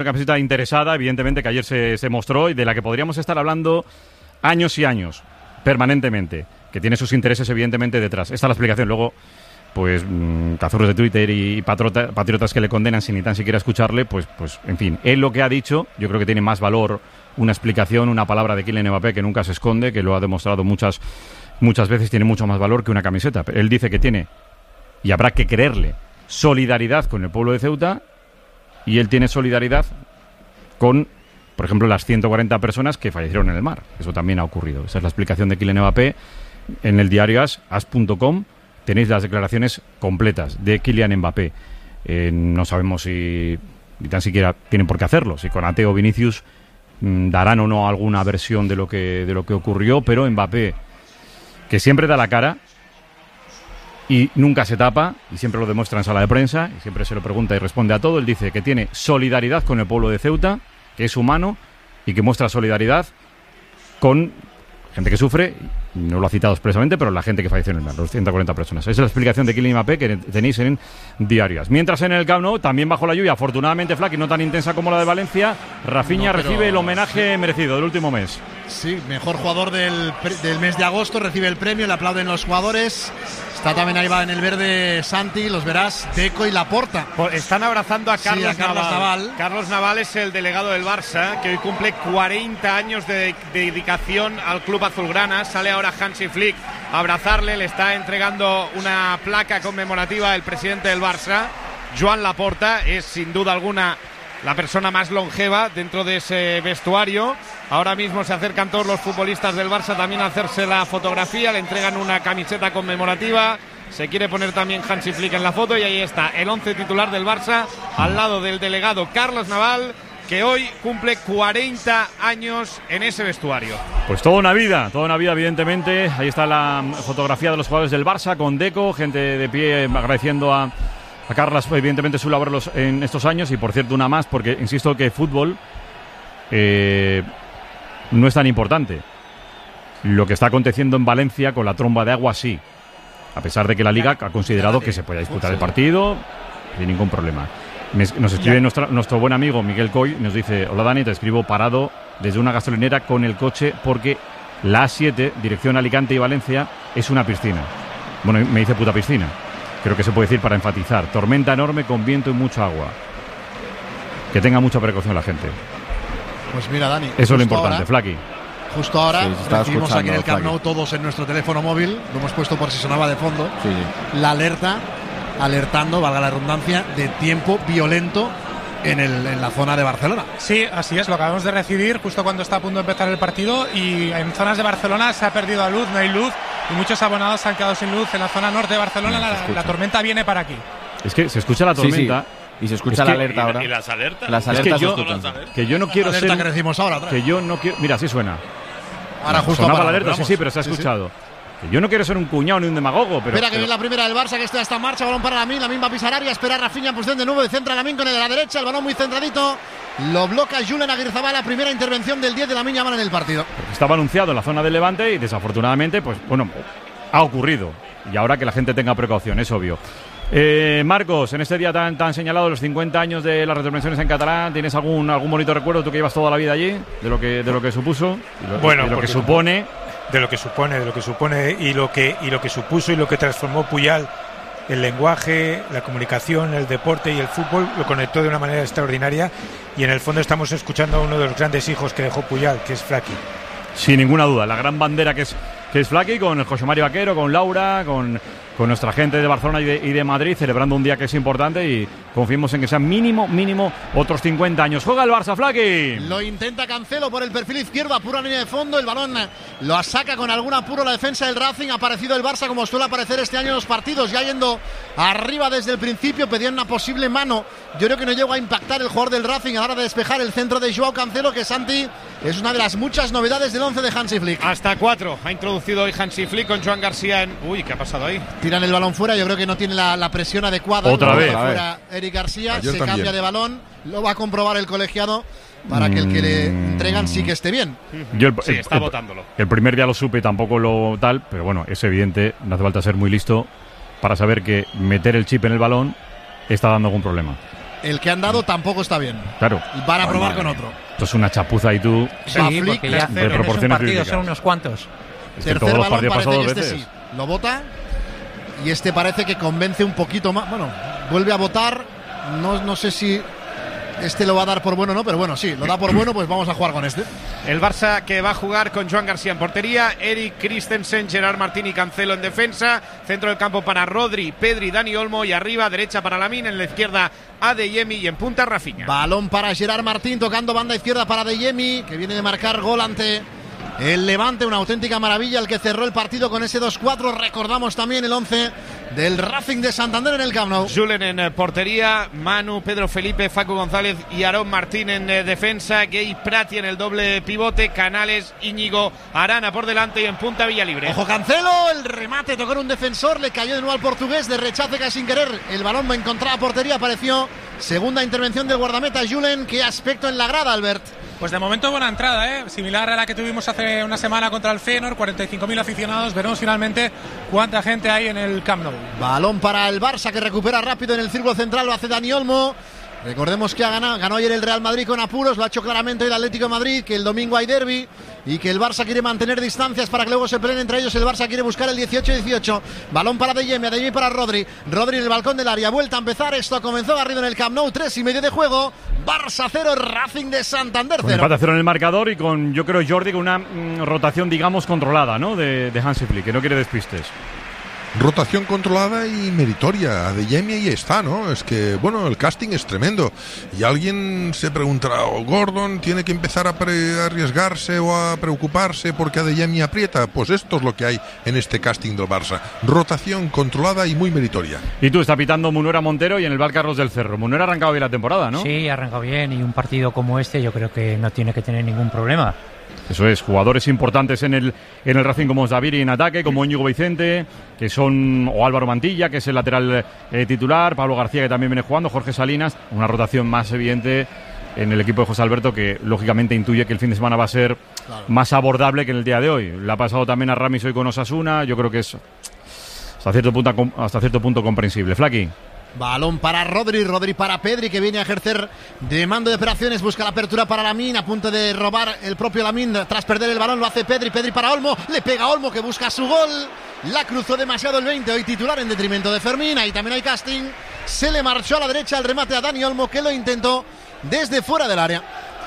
Una camiseta interesada, evidentemente, que ayer se mostró y de la que podríamos estar hablando años y años, permanentemente, que tiene sus intereses, evidentemente, detrás. Esta es la explicación. Luego, pues, cazurros de Twitter y patriotas que le condenan sin ni tan siquiera escucharle, pues, en fin, él lo que ha dicho, yo creo que tiene más valor una explicación, una palabra de Kylian Mbappé que nunca se esconde, que lo ha demostrado muchas veces, tiene mucho más valor que una camiseta. Él dice que tiene, y habrá que creerle, solidaridad con el pueblo de Ceuta. Y él tiene solidaridad con, por ejemplo, las 140 personas que fallecieron en el mar. Eso también ha ocurrido. Esa es la explicación de Kylian Mbappé. En el diario as.com tenéis las declaraciones completas de Kylian Mbappé. No sabemos si ni tan siquiera tienen por qué hacerlo. Si con Ateo o Vinicius darán o no alguna versión de lo que ocurrió, pero Mbappé, que siempre da la cara y nunca se tapa, y siempre lo demuestra en sala de prensa, y siempre se lo pregunta y responde a todo. Él dice que tiene solidaridad con el pueblo de Ceuta, que es humano, y que muestra solidaridad con gente que sufre, no lo ha citado expresamente, pero la gente que falleció en el mar, los 140 personas. Esa es la explicación de Kylian Mbappé que tenéis en diarios. Mientras en el Camp Nou, también bajo la lluvia, afortunadamente Flaky, no tan intensa como la de Valencia, Rafinha recibe el homenaje merecido del último mes. Sí, mejor jugador del mes de agosto, recibe el premio, le aplauden los jugadores. Está también ahí va en el verde Santi, los verás, Deco y Laporta. Están abrazando a Carlos, sí, a Carlos Naval. Carlos Naval es el delegado del Barça, que hoy cumple 40 años de dedicación al club azulgrana. Sale ahora Hansi Flick a abrazarle, le está entregando una placa conmemorativa el presidente del Barça, Joan Laporta. Es sin duda alguna la persona más longeva dentro de ese vestuario. Ahora mismo se acercan todos los futbolistas del Barça también a hacerse la fotografía, le entregan una camiseta conmemorativa, se quiere poner también Hansi Flick en la foto y ahí está el 11 titular del Barça al lado del delegado Carlos Naval, que hoy cumple 40 años en ese vestuario. Pues toda una vida evidentemente. Ahí está la fotografía de los jugadores del Barça con Deco, gente de pie agradeciendo a Carlos, evidentemente, su labor en estos años. Y por cierto, una más, porque insisto que fútbol no es tan importante. Lo que está aconteciendo en Valencia con la tromba de agua, sí. A pesar de que la Liga ha considerado que se pueda disputar el partido sin ningún problema. Nos escribe nuestro buen amigo Miguel Coy, nos dice: hola Dani, te escribo parado desde una gasolinera con el coche porque la A7, dirección Alicante y Valencia, es una piscina. Bueno, me dice puta piscina. Creo que se puede decir para enfatizar. Tormenta enorme con viento y mucha agua. Que tenga mucha precaución la gente. Pues mira, Dani, eso es lo importante, Flaky. Justo ahora recibimos aquí en el Camp Nou Flaky. todos en nuestro teléfono móvil, lo hemos puesto por si sonaba de fondo, sí. La alerta, alertando, valga la redundancia, de tiempo violento en la zona de Barcelona. Sí, así es, lo acabamos de recibir justo cuando está a punto de empezar el partido, y en zonas de Barcelona se ha perdido la luz, no hay luz, y muchos abonados se han quedado sin luz. En la zona norte de Barcelona la tormenta viene para aquí. Es que se escucha la tormenta. Sí. Y se escucha la alerta ahora. ¿Y las alertas? Las alertas se escuchan. Que yo no quiero ser... que decimos ahora. Que yo no quiero... Mira, sí suena. Ahora justo sonaba la alerta, sí, pero se ha escuchado. Sí. Que yo no quiero ser un cuñado ni un demagogo, pero... Espera que viene la primera del Barça, que está en marcha, balón para Lamin va a pisar área, espera Rafinha en posición de nuevo, centra Lamin con el de la derecha, el balón muy centradito, lo bloca Julen Aguirrezabala, primera intervención del 10 de Lamine Yamal en el partido. Porque estaba anunciado en la zona del Levante y desafortunadamente, pues bueno, ha ocurrido. Y ahora que la gente tenga precaución, es obvio. Marcos, en este día tan señalado, los 50 años de las retransmisiones en catalán, ¿tienes algún bonito recuerdo, tú que llevas toda la vida allí, de lo que supuso? Bueno, de lo que supone. De lo que supone y lo que supuso y lo que transformó Puyal, el lenguaje, la comunicación, el deporte y el fútbol, lo conectó de una manera extraordinaria, y en el fondo estamos escuchando a uno de los grandes hijos que dejó Puyal, que es Flaky. Sin ninguna duda, la gran bandera que es Flaky, con el José Mario Vaquero, con Laura, con nuestra gente de Barcelona y de Madrid, celebrando un día que es importante, y confiemos en que sean mínimo otros 50 años. Juega el Barça, Flaky. Lo intenta Cancelo por el perfil izquierdo, apura línea de fondo, el balón lo saca con algún apuro la defensa del Racing. Ha aparecido el Barça como suele aparecer este año en los partidos, ya yendo arriba desde el principio, pedían una posible mano. Yo creo que no llegó a impactar el jugador del Racing a la hora de despejar el centro de Joao Cancelo, que Santi es una de las muchas novedades del 11 de Hansi Flick. Hasta 4 ha introducido hoy Hansi Flick con Joan García en... Uy, ¿qué ha pasado ahí? Tiran el balón fuera, yo creo que no tiene la presión adecuada. Otra vez. Fuera Eric García, ayer se también. cambia de balón, lo va a comprobar el colegiado para que el que le entregan sí que esté bien. Yo está votándolo. El primer día lo supe y tampoco lo tal, pero bueno, es evidente, no hace falta ser muy listo para saber que meter el chip en el balón está dando algún problema. el que han dado tampoco está bien. Claro. Van a probar con otro. Esto es una chapuza y tú... Sí, porque ya de proporciones un partido, bíblicas. son unos cuantos. Es que Tercer todos los balón, partidos parece pasados que veces. sí. Lo vota y este parece que convence un poquito más. Bueno, vuelve a votar. No sé si este lo va a dar por bueno o no, pero bueno, sí, lo da por bueno, pues vamos a jugar con este. El Barça que va a jugar con Joan García en portería, Eric, Christensen, Gerard Martín y Cancelo en defensa, centro del campo para Rodri, Pedri, Dani Olmo y arriba derecha para Lamine, en la izquierda Adeyemi y en punta Rafinha. Balón para Gerard Martín, tocando banda izquierda para Adeyemi, que viene de marcar gol ante el Levante, una auténtica maravilla el que cerró el partido con ese 2-4. Recordamos también el 11 del Racing de Santander en el Camp Nou. Julen en portería, Manu, Pedro Felipe, Facu González y Aarón Martín en defensa, Gay Prati en el doble pivote, Canales, Íñigo, Arana por delante y en punta Villalibre. Ojo Cancelo, el remate tocó en un defensor, le cayó de nuevo al portugués, de rechace casi sin querer, el balón va a encontrar a portería, apareció segunda intervención del guardameta Julen. Qué aspecto en la grada, Albert. Pues de momento buena entrada, similar a la que tuvimos hace una semana contra el Feyenoord, 45.000 aficionados, veremos finalmente cuánta gente hay en el Camp Nou. Balón para el Barça que recupera rápido en el círculo central, lo hace Dani Olmo. Recordemos que ganó ayer el Real Madrid con apuros, lo ha hecho claramente el Atlético de Madrid, que el domingo hay derbi y que el Barça quiere mantener distancias para que luego se peleen entre ellos. El Barça quiere buscar el 18-18. Balón para Adeyemi para Rodri. Rodri en el balcón del área, vuelta a empezar. Esto comenzó Garrido en el Camp Nou, 3:30 de juego. Barça 0, Racing de Santander 0. Empate a 0 en el marcador y con, yo creo, Jordi, con una rotación, digamos, controlada, ¿no? De Hansi Flick, que no quiere despistes. Rotación controlada y meritoria. Adeyemi ahí está, ¿no? Es que, bueno, el casting es tremendo. Y alguien se preguntará, Gordon tiene que empezar a arriesgarse o a preocuparse porque Adeyemi aprieta. Pues esto es lo que hay en este casting del Barça. Rotación controlada y muy meritoria. Y tú, está pitando Munuera Montero y en el Val Carlos del Cerro. Munuera ha arrancado bien la temporada, ¿no? Sí, ha arrancado bien y un partido como este yo creo que no tiene que tener ningún problema. Eso es, jugadores importantes en el Racing como Daviri en ataque, como Íñigo Vicente, que son, o Álvaro Mantilla, que es el lateral titular, Pablo García, que también viene jugando, Jorge Salinas, una rotación más evidente en el equipo de José Alberto, que lógicamente intuye que el fin de semana va a ser más abordable que en el día de hoy. Le ha pasado también a Ramis hoy con Osasuna, yo creo que es hasta cierto punto comprensible. Flaqui. Balón para Rodri para Pedri, que viene a ejercer de mando de operaciones, busca la apertura para Lamine, a punto de robar el propio Lamine tras perder el balón, lo hace Pedri para Olmo, le pega a Olmo que busca su gol, la cruzó demasiado el 20, hoy titular en detrimento de Fermín, ahí también hay casting, se le marchó a la derecha el remate a Dani Olmo, que lo intentó desde fuera del área.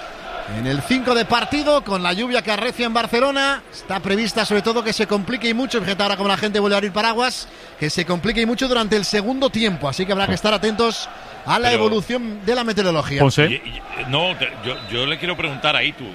En el 5 de partido, con la lluvia que arrecia en Barcelona, está prevista sobre todo que se complique y mucho, fíjate ahora como la gente vuelve a abrir paraguas, que se complique y mucho durante el segundo tiempo, así que habrá que estar atentos a la evolución de la meteorología. Ponce. Yo le quiero preguntar a Itu,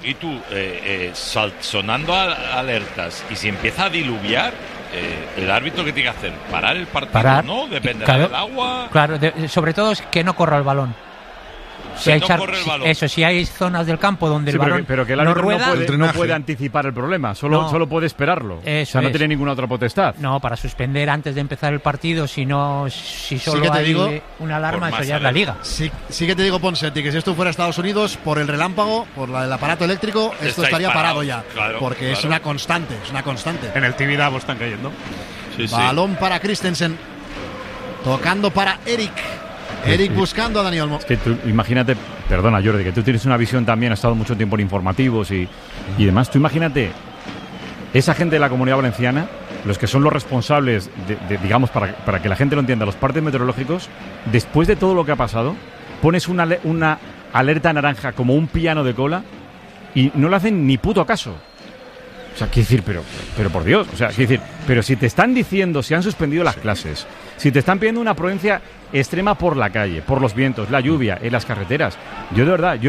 sonando alertas, y si empieza a diluviar, el árbitro que tiene que hacer, parar el partido, ¿no? Dependerá del agua. Claro, sobre todo es que no corra el balón. Si hay si hay zonas del campo donde el balón pero que el árbitro no puede anticipar el problema, solo puede esperarlo. No tiene ninguna otra potestad. No, para suspender antes de empezar el partido, si solo hay una alarma, eso ya es la liga. Sí que te digo, Ponsetti, que si esto fuera Estados Unidos, por el relámpago, por el aparato eléctrico, esto estaría parado ya. Porque es una constante, En el Tibidabo están cayendo. Balón para Christensen, tocando para Eric buscando a Dani Olmo. Es que tú, imagínate, perdona Jordi, que tú tienes una visión también, has estado mucho tiempo en informativos y demás. Tú imagínate, esa gente de la Comunidad Valenciana, los que son los responsables, digamos, para que la gente lo entienda, los partes meteorológicos, después de todo lo que ha pasado, pones una alerta naranja como un piano de cola y no le hacen ni puto caso. O sea, quiero decir, pero por Dios, o sea, quiero decir, pero si te están diciendo, si han suspendido las clases, si te están pidiendo una prudencia extrema por la calle, por los vientos, la lluvia, en las carreteras, yo de verdad,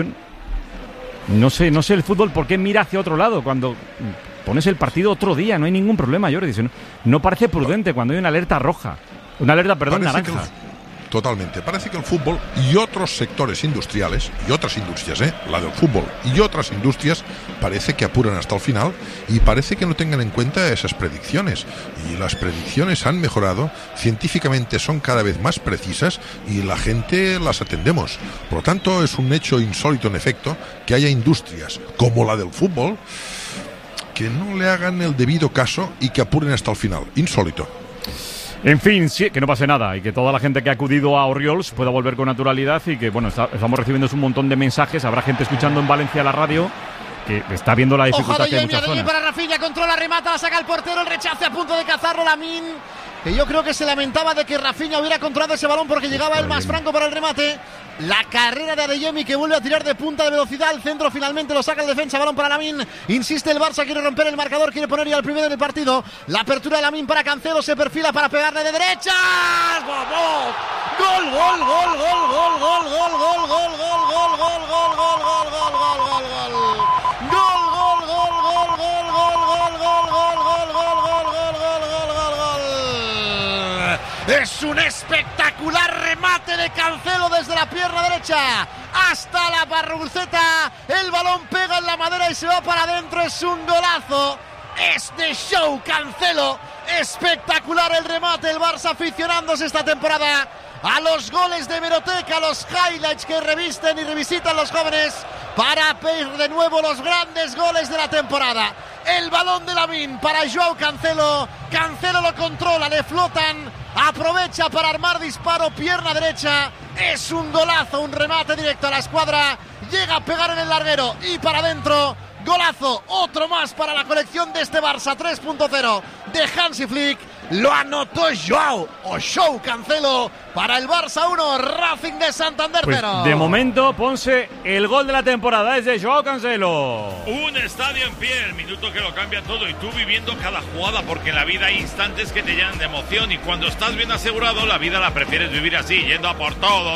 no sé el fútbol por qué mira hacia otro lado cuando pones el partido otro día, no hay ningún problema, Jordi. No parece prudente cuando hay una alerta roja, naranja. Totalmente. Parece que el fútbol y otros sectores industriales, y otras industrias, la del fútbol y otras industrias, parece que apuran hasta el final y parece que no tengan en cuenta esas predicciones. Y las predicciones han mejorado, científicamente son cada vez más precisas y la gente las atendemos. Por lo tanto, es un hecho insólito, en efecto, que haya industrias como la del fútbol que no le hagan el debido caso y que apuren hasta el final. Insólito. En fin, sí, que no pase nada y que toda la gente que ha acudido a Oriols pueda volver con naturalidad y que, bueno, estamos recibiendo un montón de mensajes. Habrá gente escuchando en Valencia la radio que está viendo la dificultad que hay en muchas zonas. Para Rafinha, controla, remata, la saca el portero, el rechace a punto de cazarlo Lamine, que yo creo que se lamentaba de que Rafinha hubiera controlado ese balón porque llegaba él más franco para el remate. La carrera de Adeyemi, que vuelve a tirar de punta de velocidad. El centro finalmente lo saca el defensa. Balón para Lamine. Insiste el Barça, quiere romper el marcador, quiere poner ya el primero en el partido. La apertura de Lamine para Cancelo, se perfila para pegarle de derecha. ¡Gol! ¡Gol, gol, gol, gol, gol, gol, gol, gol, gol, gol, gol, gol, gol, gol, gol, gol, gol, gol! Es un espectacular remate de Cancelo desde la pierna derecha hasta la barruceta. El balón pega en la madera y se va para adentro. Es un golazo. Es de show Cancelo. Espectacular el remate. El Barça aficionándose esta temporada a los goles de hemeroteca, a los highlights que revisten y revisitan los jóvenes para ver de nuevo los grandes goles de la temporada. El balón de Lamine para Joao Cancelo. Cancelo lo controla, le flotan. Aprovecha para armar disparo, pierna derecha. Es un golazo, un remate directo a la escuadra. Llega a pegar en el larguero y para adentro. Golazo, otro más para la colección de este Barça 3.0 de Hansi Flick. Lo anotó Joao Cancelo para el Barça 1, Racing de Santander 0. Pues de momento, Ponce, el gol de la temporada es de Joao Cancelo. Un estadio en pie, el minuto que lo cambia todo y tú viviendo cada jugada, porque en la vida hay instantes que te llenan de emoción y cuando estás bien asegurado, la vida la prefieres vivir así, yendo a por todo.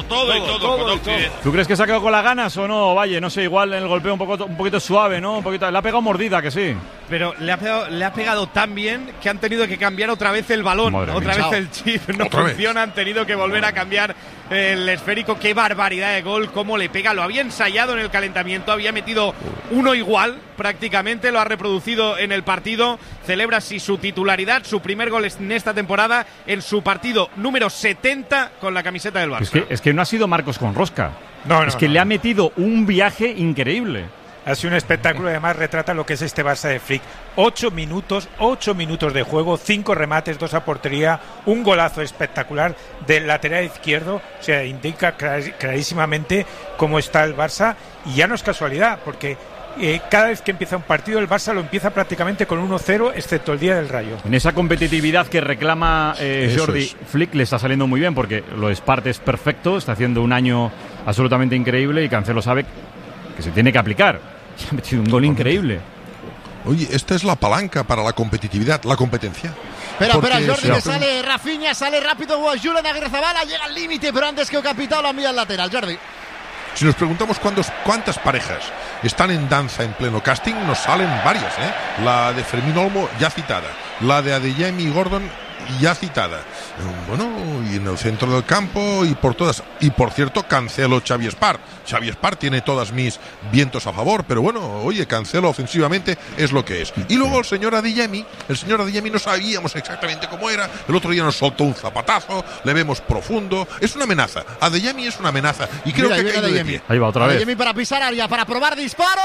¿Tú crees que se ha quedado con las ganas o no, Valle? No sé, igual el golpeo un poquito suave, ¿no? Le ha pegado mordida, que sí. Pero le ha pegado tan bien que han tenido que cambiar otra vez el balón. Otra vez el chip no funciona, han tenido que volver a cambiar el esférico. Qué barbaridad de gol, cómo le pega. Lo había ensayado en el calentamiento, había metido uno igual prácticamente, lo ha reproducido en el partido. Celebra así su titularidad, su primer gol en esta temporada en su partido número 70 con la camiseta del Barça. Es que no ha sido Marcos con rosca. Le ha metido un viaje increíble. Ha sido un espectáculo, además retrata lo que es este Barça de Flick. 8 minutos de juego, 5 remates, 2 a portería, un golazo espectacular del lateral izquierdo. O sea, indica clarísimamente cómo está el Barça. Y ya no es casualidad, porque cada vez que empieza un partido, el Barça lo empieza prácticamente con 1-0, excepto el día del Rayo. En esa competitividad que reclama Jordi, Flick le está saliendo muy bien, porque lo de Spart es perfecto, está haciendo un año absolutamente increíble y Cancelo sabe que se tiene que aplicar. Se ha metido un gol increíble. Oye, esta es la palanca para la competitividad, la competencia. Espera, Jordi, que sale Rafinha, sale rápido Julen Agrezabala, llega al límite, pero antes que Capitao la envía al lateral, Jordi. Si nos preguntamos cuántas parejas están en danza en pleno casting, nos salen varias, ¿eh? La de Fermín Olmo, ya citada. La de Adeyemi y Gordon, ya citada. Bueno, y en el centro del campo y por todas. Y por cierto, Cancelo, Xavi Espart. Xavi Espart tiene todas mis vientos a favor, pero bueno, oye, Cancelo ofensivamente es lo que es. Y luego el señor Adeyemi no sabíamos exactamente cómo era. El otro día nos soltó un zapatazo, le vemos profundo. Es una amenaza. Adeyemi es una amenaza. Y creo que ha caído de pie. Ahí va otra vez. Adeyemi para pisar área, para probar disparo.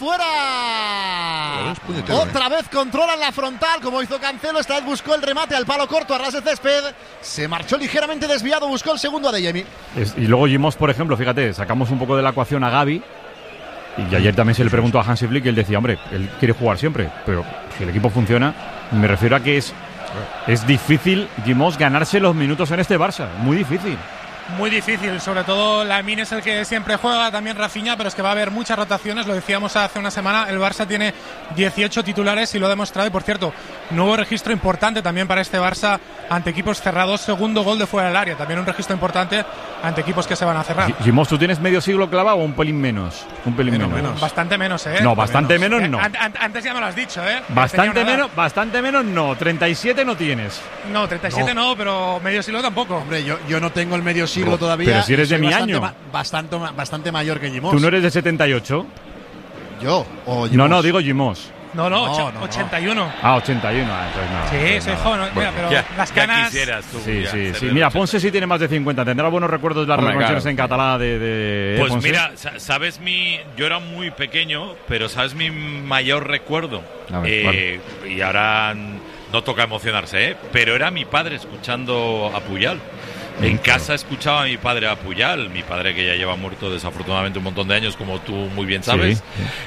¡Fuera! Otra vez controlan la frontal, como hizo Cancelo. Esta vez buscó el remate al palo corto, a ras de césped. Se marchó ligeramente desviado, buscó el segundo Adeyemi. Y luego Gimos, por ejemplo, fíjate, sacamos un poco de la ecuación a Gavi. Y ayer también se le preguntó a Hansi Flick y él decía, hombre, él quiere jugar siempre, pero si el equipo funciona, me refiero a que es difícil, Gimos, ganarse los minutos en este Barça. Muy difícil. Muy difícil, sobre todo Lamine es el que siempre juega, también Rafinha, pero es que va a haber muchas rotaciones, lo decíamos hace una semana, el Barça tiene 18 titulares y lo ha demostrado, y por cierto, nuevo registro importante también para este Barça ante equipos cerrados, segundo gol de fuera del área, también un registro importante ante equipos que se van a cerrar. Gimos, ¿tú tienes medio siglo clavado o un pelín menos? Un pelín menos. Bastante menos, ¿eh? No, bastante menos no. Antes ya me lo has dicho, ¿eh? Bastante menos no, 37 no tienes. No, 37 no, pero medio siglo tampoco. Hombre, yo no tengo el medio siglo todavía. Pero si eres de mi año. Bastante mayor que Gimos. ¿Tú no eres de 78? ¿Yo o Gimos? No, digo Gimos. No, 81. Ah, 81. Entonces no. Sí, soy joven. Mira, pero las canas. Ya tú, sí. Mira, Ponce sí tiene más de 50. Tendrá buenos recuerdos de las reconexiones en catalán de Pues Ponce. mira, ¿sabes yo era muy pequeño, pero ¿sabes mi mayor recuerdo? A ver, y ahora no toca emocionarse, pero era mi padre escuchando a Puyal. En casa escuchaba a mi padre a Puyal, mi padre que ya lleva muerto desafortunadamente un montón de años, como tú muy bien sabes.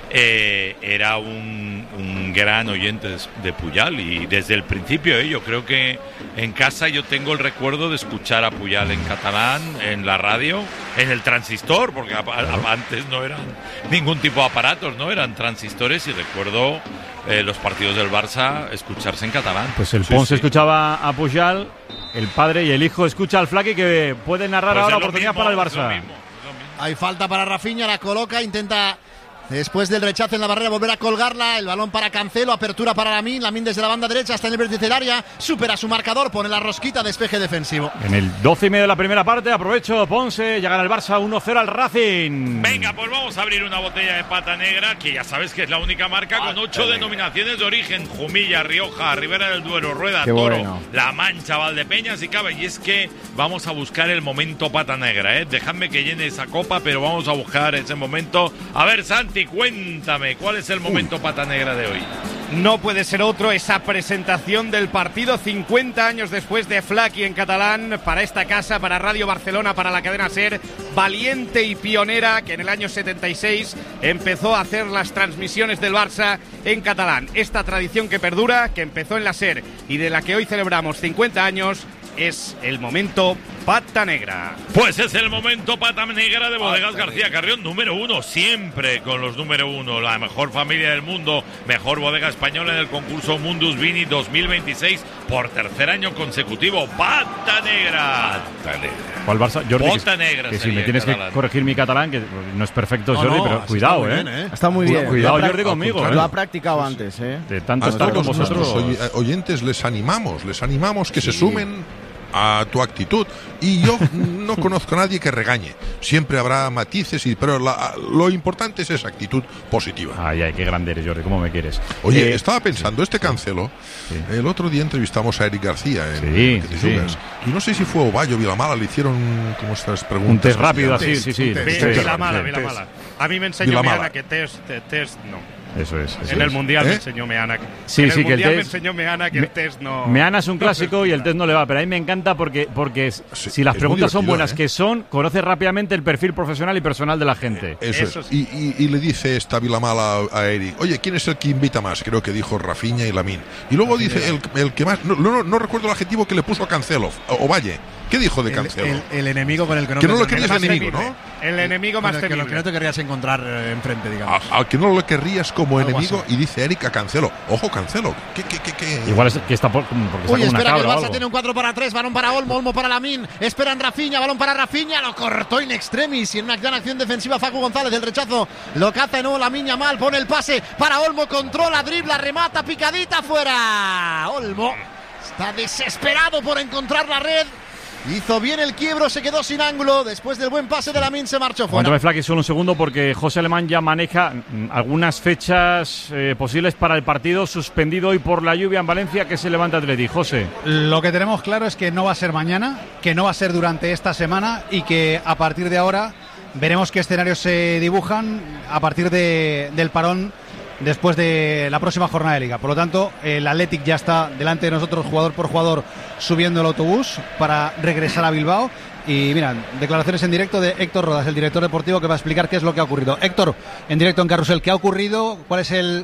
Era un gran oyente de Puyal, y desde el principio yo creo que en casa yo tengo el recuerdo de escuchar a Puyal en catalán, en la radio, en el transistor, porque antes no eran ningún tipo de aparatos, no eran transistores, y recuerdo los partidos del Barça escucharse en catalán. Pues el Pons escuchaba a Puyal, el padre, y el hijo escucha al Flaqui, que puede narrar ahora oportunidad para el Barça. Hay falta para Rafinha, la coloca, intenta después del rechazo en la barrera volver a colgarla, el balón para Cancelo, apertura para Lamine desde la banda derecha hasta en el vértice del área, supera su marcador, pone la rosquita, despeje defensivo. En el 12:30 de la primera parte, aprovecho, Ponce, llega el Barça 1-0 al Racing. Venga, pues vamos a abrir una botella de Pata Negra, que ya sabes que es la única marca con 8 denominaciones de origen: Jumilla, Rioja, Ribera del Duero, Rueda, Qué Toro, bueno. La Mancha, Valdepeñas y Cava. Y es que vamos a buscar el momento Pata Negra, Dejadme que llene esa copa, pero vamos a buscar ese momento. A ver, Santi, cuéntame, ¿cuál es el momento Pata Negra de hoy? No puede ser otro, esa presentación del partido 50 años después de Flaqui en catalán, para esta casa, para Radio Barcelona, para la cadena SER, valiente y pionera, que en el año 76 empezó a hacer las transmisiones del Barça en catalán. Esta tradición que perdura, que empezó en la SER y de la que hoy celebramos 50 años, es el momento Pata Negra. Pues es el momento Pata Negra de Bodegas García Carrión, número 1, siempre con los número 1, la mejor familia del mundo, mejor bodega española en el concurso Mundus Vini 2026 por tercer año consecutivo. Pata Negra. Pata Negra. ¿Cuál Barça? Jordi, Pata Negra. que si me tienes catalán. Que corregir mi catalán, que no es perfecto, Jordi, pero cuidado, está muy bien, Está muy bien. Cuidado, Jordi, conmigo. Lo ha practicado antes, De tanto A estar con todos vosotros. nuestros oyentes les animamos que se sumen a tu actitud, y yo no conozco a nadie que regañe, siempre habrá matices, pero lo importante es esa actitud positiva. Ay, qué grande eres, Jordi, cómo me quieres. Oye, estaba pensando, Cancelo, el otro día entrevistamos a Eric García y no sé si fue Ovalle o Vilamala, le hicieron como estas preguntas. Un test rápido así, sí. Vilamala. A mí me enseñó Meana que test no. Eso es. En el Mundial me enseñó Meana. Sí, en el que el Mundial test, me enseñó Meana que el test no. Meana es un clásico y el test no le va, pero a mí me encanta porque si las preguntas son buenas que son, conoces rápidamente el perfil profesional y personal de la gente. Eso es. Y le dice esta Vilamala a Eric: oye, ¿quién es el que invita más? Creo que dijo Rafinha y Lamine. Y luego dice el que más, no recuerdo el adjetivo que le puso a Cancelo, o Valle. ¿Qué dijo de Cancelo? El enemigo con el que no, que no lo querías enemigo, ¿no? El enemigo más temible. Que no te querrías encontrar enfrente, digamos. Al que no lo querrías como enemigo, y dice Eric a Cancelo: ojo, Cancelo, ¿qué? Igual es que está porque Uy, está espera, una que el cabra Barça tiene un 4-3, balón para Olmo para Lamine, esperan Rafinha, balón para Rafinha, lo cortó in extremis, y en una gran acción defensiva Facu González, el rechazo lo caza de nuevo Lamine mal, pone el pase para Olmo, controla, dribla, remata, picadita, fuera. Olmo está desesperado por encontrar la red. Hizo bien el quiebro, se quedó sin ángulo. Después del buen pase de Lamine se marchó fuera. Cuéntame, Flaqui, solo un segundo, porque José Alemán ya maneja algunas fechas posibles para el partido suspendido hoy por la lluvia en Valencia, que se levanta Atleti. José. Lo que tenemos claro es que no va a ser mañana, que no va a ser durante esta semana, y que a partir de ahora veremos qué escenarios se dibujan a partir del parón después de la próxima jornada de Liga. Por lo tanto, el Athletic ya está delante de nosotros, jugador por jugador, subiendo el autobús para regresar a Bilbao. Y mira, declaraciones en directo de Héctor Rodas, el director deportivo, que va a explicar qué es lo que ha ocurrido. Héctor, en directo en Carrusel, ¿qué ha ocurrido? ¿Cuál es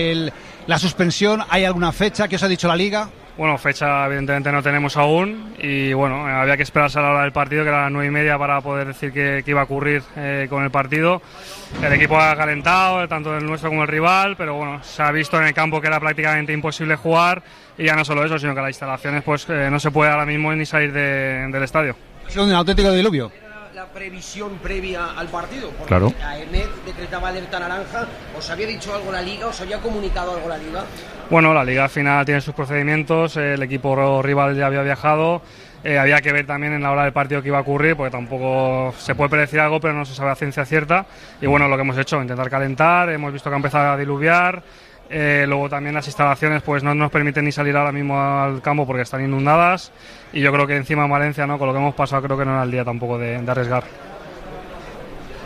la suspensión? ¿Hay alguna fecha? ¿Qué os ha dicho la Liga? Bueno, fecha evidentemente no tenemos aún, y bueno, había que esperarse a la hora del partido, que era las 9:30, para poder decir qué iba a ocurrir con el partido. El equipo ha calentado, tanto el nuestro como el rival, pero bueno, se ha visto en el campo que era prácticamente imposible jugar, y ya no solo eso, sino que las instalaciones pues no se puede ahora mismo ni salir del estadio. Es un auténtico diluvio. La previsión previa al partido, porque claro. La EMED decretaba alerta naranja. ¿Os había dicho algo la Liga? ¿Os había comunicado algo la Liga? Bueno, la Liga al final tiene sus procedimientos, el equipo rival ya había viajado, había que ver también en la hora del partido qué iba a ocurrir, porque tampoco se puede predecir algo, pero no se sabe a ciencia cierta. Y bueno, lo que hemos hecho, intentar calentar, hemos visto que ha empezado a diluviar. Luego también las instalaciones pues no nos permiten ni salir ahora mismo al campo porque están inundadas, y yo creo que encima en Valencia, ¿no?, con lo que hemos pasado, creo que no era el día tampoco de arriesgar.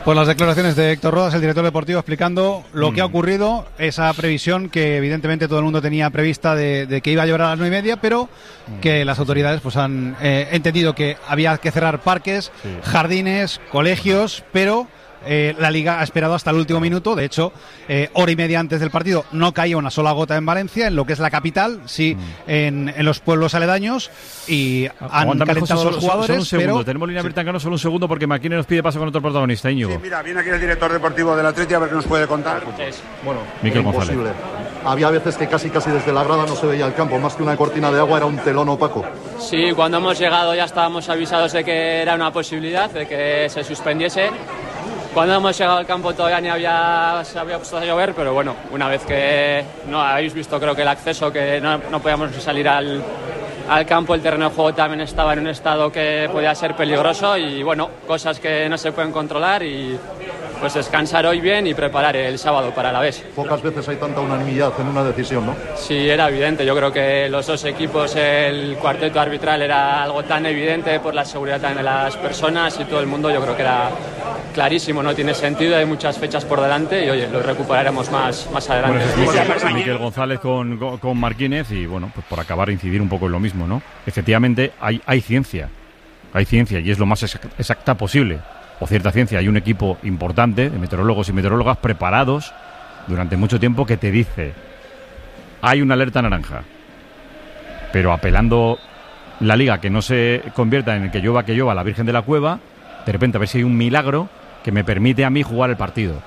Pues las declaraciones de Héctor Rodas, el director deportivo, explicando lo que ha ocurrido, esa previsión que evidentemente todo el mundo tenía prevista de que iba a llevar a las 9:30, pero que las autoridades pues han entendido que había que cerrar parques, jardines, colegios, pero la Liga ha esperado hasta el último minuto. De hecho, hora y media antes del partido no caía una sola gota en Valencia, en lo que es la capital, sí, en los pueblos aledaños, y han calentado los jugadores. Solo un segundo, pero tenemos línea abierta en Cano, solo un segundo, porque Maquini nos pide paso con otro protagonista, Íñigo. Sí, mira, viene aquí el director deportivo del Atleti a ver qué nos puede contar. Bueno, Miquel González. imposible. Había veces que casi desde la grada no se veía el campo, más que una cortina de agua era un telón opaco. Sí, cuando hemos llegado ya estábamos avisados de que era una posibilidad, de que se suspendiese. Cuando hemos llegado al campo todavía se había puesto a llover, pero bueno, una vez que no habéis visto, creo que el acceso, que no podíamos salir al campo, el terreno de juego también estaba en un estado que podía ser peligroso, y bueno, cosas que no se pueden controlar, y pues descansar hoy bien y preparar el sábado para la vez. Pocas veces hay tanta unanimidad en una decisión, ¿no? Sí, era evidente. Yo creo que los dos equipos, el cuarteto arbitral era algo tan evidente por la seguridad también de las personas y todo el mundo. Yo creo que era clarísimo, no tiene sentido, hay muchas fechas por delante y oye, lo recuperaremos más adelante. Bueno, es Miquel González con Marquínez, y bueno, pues por acabar de incidir un poco en lo mismo, ¿no? Efectivamente hay ciencia y es lo más exacta posible, o cierta ciencia. Hay un equipo importante de meteorólogos y meteorólogas preparados durante mucho tiempo que te dice: hay una alerta naranja, pero apelando la Liga que no se convierta en el que llueva la Virgen de la Cueva, de repente a ver si hay un milagro que me permite a mí jugar el partido.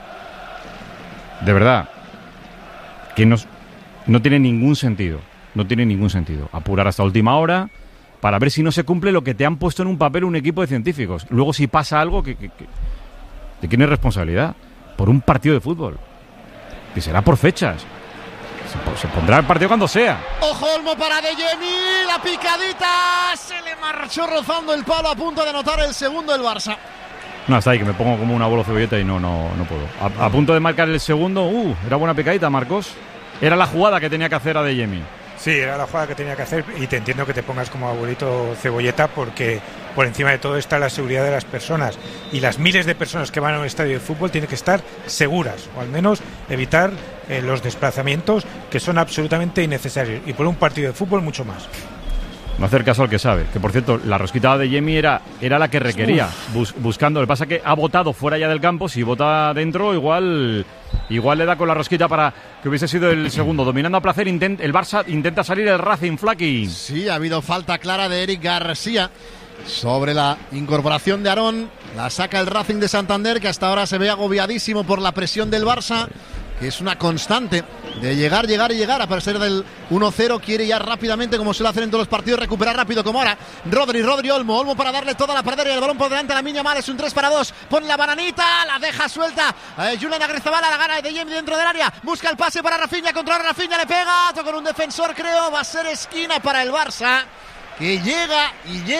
De verdad, que no tiene ningún sentido. No tiene ningún sentido apurar hasta última hora para ver si no se cumple lo que te han puesto en un papel un equipo de científicos. Luego, si pasa algo, ¿de quién es responsabilidad? Por un partido de fútbol, que será por fechas. Se pondrá el partido cuando sea. Ojo, Olmo para De Jemi, la picadita, se le marchó rozando el palo, a punto de anotar el segundo el Barça. No, hasta ahí, que me pongo como una bola cebolleta y no puedo. A punto de marcar el segundo, era buena picadita, Marcos. Era la jugada que tenía que hacer a De Jemi. Sí, era la jugada que tenía que hacer, y te entiendo que te pongas como abuelito cebolleta, porque por encima de todo está la seguridad de las personas, y las miles de personas que van a un estadio de fútbol tienen que estar seguras, o al menos evitar los desplazamientos, que son absolutamente innecesarios, y por un partido de fútbol mucho más. No hacer caso al que sabe. Que por cierto, la rosquita de Jemi era la que requería, buscando. Lo que pasa es que ha votado fuera ya del campo. Si vota dentro, igual le da con la rosquita para que hubiese sido el segundo. Dominando a placer, el Barça intenta salir el Racing, Flaky. Sí, ha habido falta clara de Eric García sobre la incorporación de Aarón. La saca el Racing de Santander, que hasta ahora se ve agobiadísimo por la presión del Barça, que es una constante de llegar, a pasar del 1-0, quiere ya rápidamente, como suele hacer en todos los partidos, recuperar rápido, como ahora Rodri, Olmo para darle toda la pradera y el balón por delante a Lamine Yamal. Es un 3-2, pone la bananita, la deja suelta Julián Agrizabala, la gana de Jemi dentro del área, busca el pase para Rafinha, controla Rafinha, le pega, toca con un defensor, creo, va a ser esquina para el Barça, que llega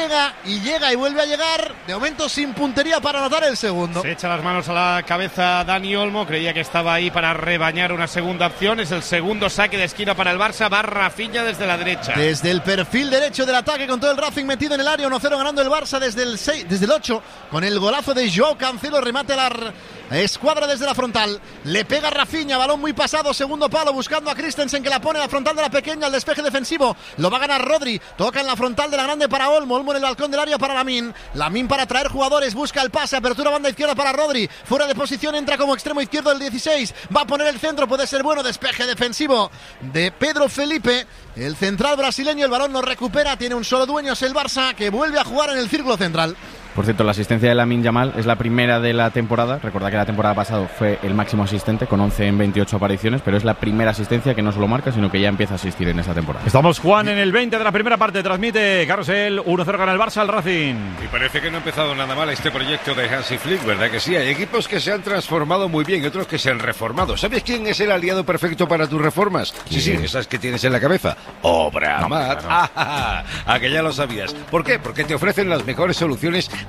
y vuelve a llegar, de momento sin puntería para anotar el segundo. Se echa las manos a la cabeza Dani Olmo, creía que estaba ahí para rebañar una segunda opción. Es el segundo saque de esquina para el Barça, va Rafinha desde la derecha. Desde el perfil derecho del ataque, con todo el Racing metido en el área, 1-0 ganando el Barça desde el 8, con el golazo de Joao Cancelo, remate a la escuadra desde la frontal, le pega Rafinha, balón muy pasado, segundo palo, buscando a Christensen, que la pone a la frontal de la pequeña, el despeje defensivo, lo va a ganar Rodri, toca en la frontal de la grande para Olmo en el balcón del área para Lamine para traer jugadores, busca el pase, apertura banda izquierda para Rodri, fuera de posición, entra como extremo izquierdo del 16, va a poner el centro, puede ser bueno, despeje defensivo de Pedro Felipe, el central brasileño, el balón lo recupera, tiene un solo dueño, es el Barça, que vuelve a jugar en el círculo central. Por cierto, la asistencia de Lamine Yamal es la primera de la temporada. Recuerda que la temporada pasada fue el máximo asistente con 11 en 28 apariciones, pero es la primera asistencia que no solo marca, sino que ya empieza a asistir en esa temporada. Estamos, Juan, en el 20 de la primera parte. Transmite Carrusel, 1-0 gana el Barça al Racing. Y parece que no ha empezado nada mal este proyecto de Hansi Flick, ¿verdad que sí? Hay equipos que se han transformado muy bien y otros que se han reformado. ¿Sabes quién es el aliado perfecto para tus reformas? ¿Quién? Sí, esas que tienes en la cabeza. Obramat. No. Ah, que ya lo sabías. ¿Por qué? Porque te ofrecen las mejores soluciones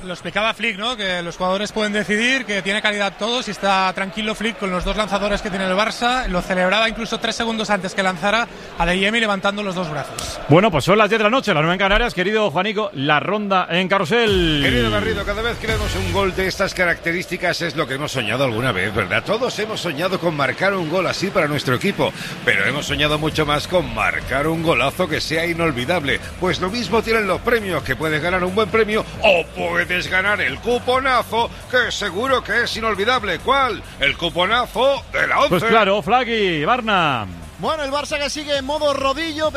Lo explicaba Flick, ¿no? Que los jugadores pueden decidir, que tiene calidad todos y está tranquilo Flick con los dos lanzadores que tiene el Barça. Lo celebraba incluso 3 segundos antes que lanzara a Adeyemi levantando los dos brazos. Bueno, pues son las 10 de la noche, las 9 en Canarias. Querido Juanico, la ronda en Carrusel. Querido Garrido, cada vez que vemos un gol de estas características es lo que hemos soñado alguna vez, ¿verdad? Todos hemos soñado con marcar un gol así para nuestro equipo, pero hemos soñado mucho más con marcar un golazo que sea inolvidable. Pues lo mismo tienen los premios, que puedes ganar un buen premio o puedes ganar el cuponazo, que seguro que es inolvidable. ¿Cuál? El cuponazo de la 11. Pues claro, Flaqui, Barna. Bueno, el Barça que sigue en modo rodillo,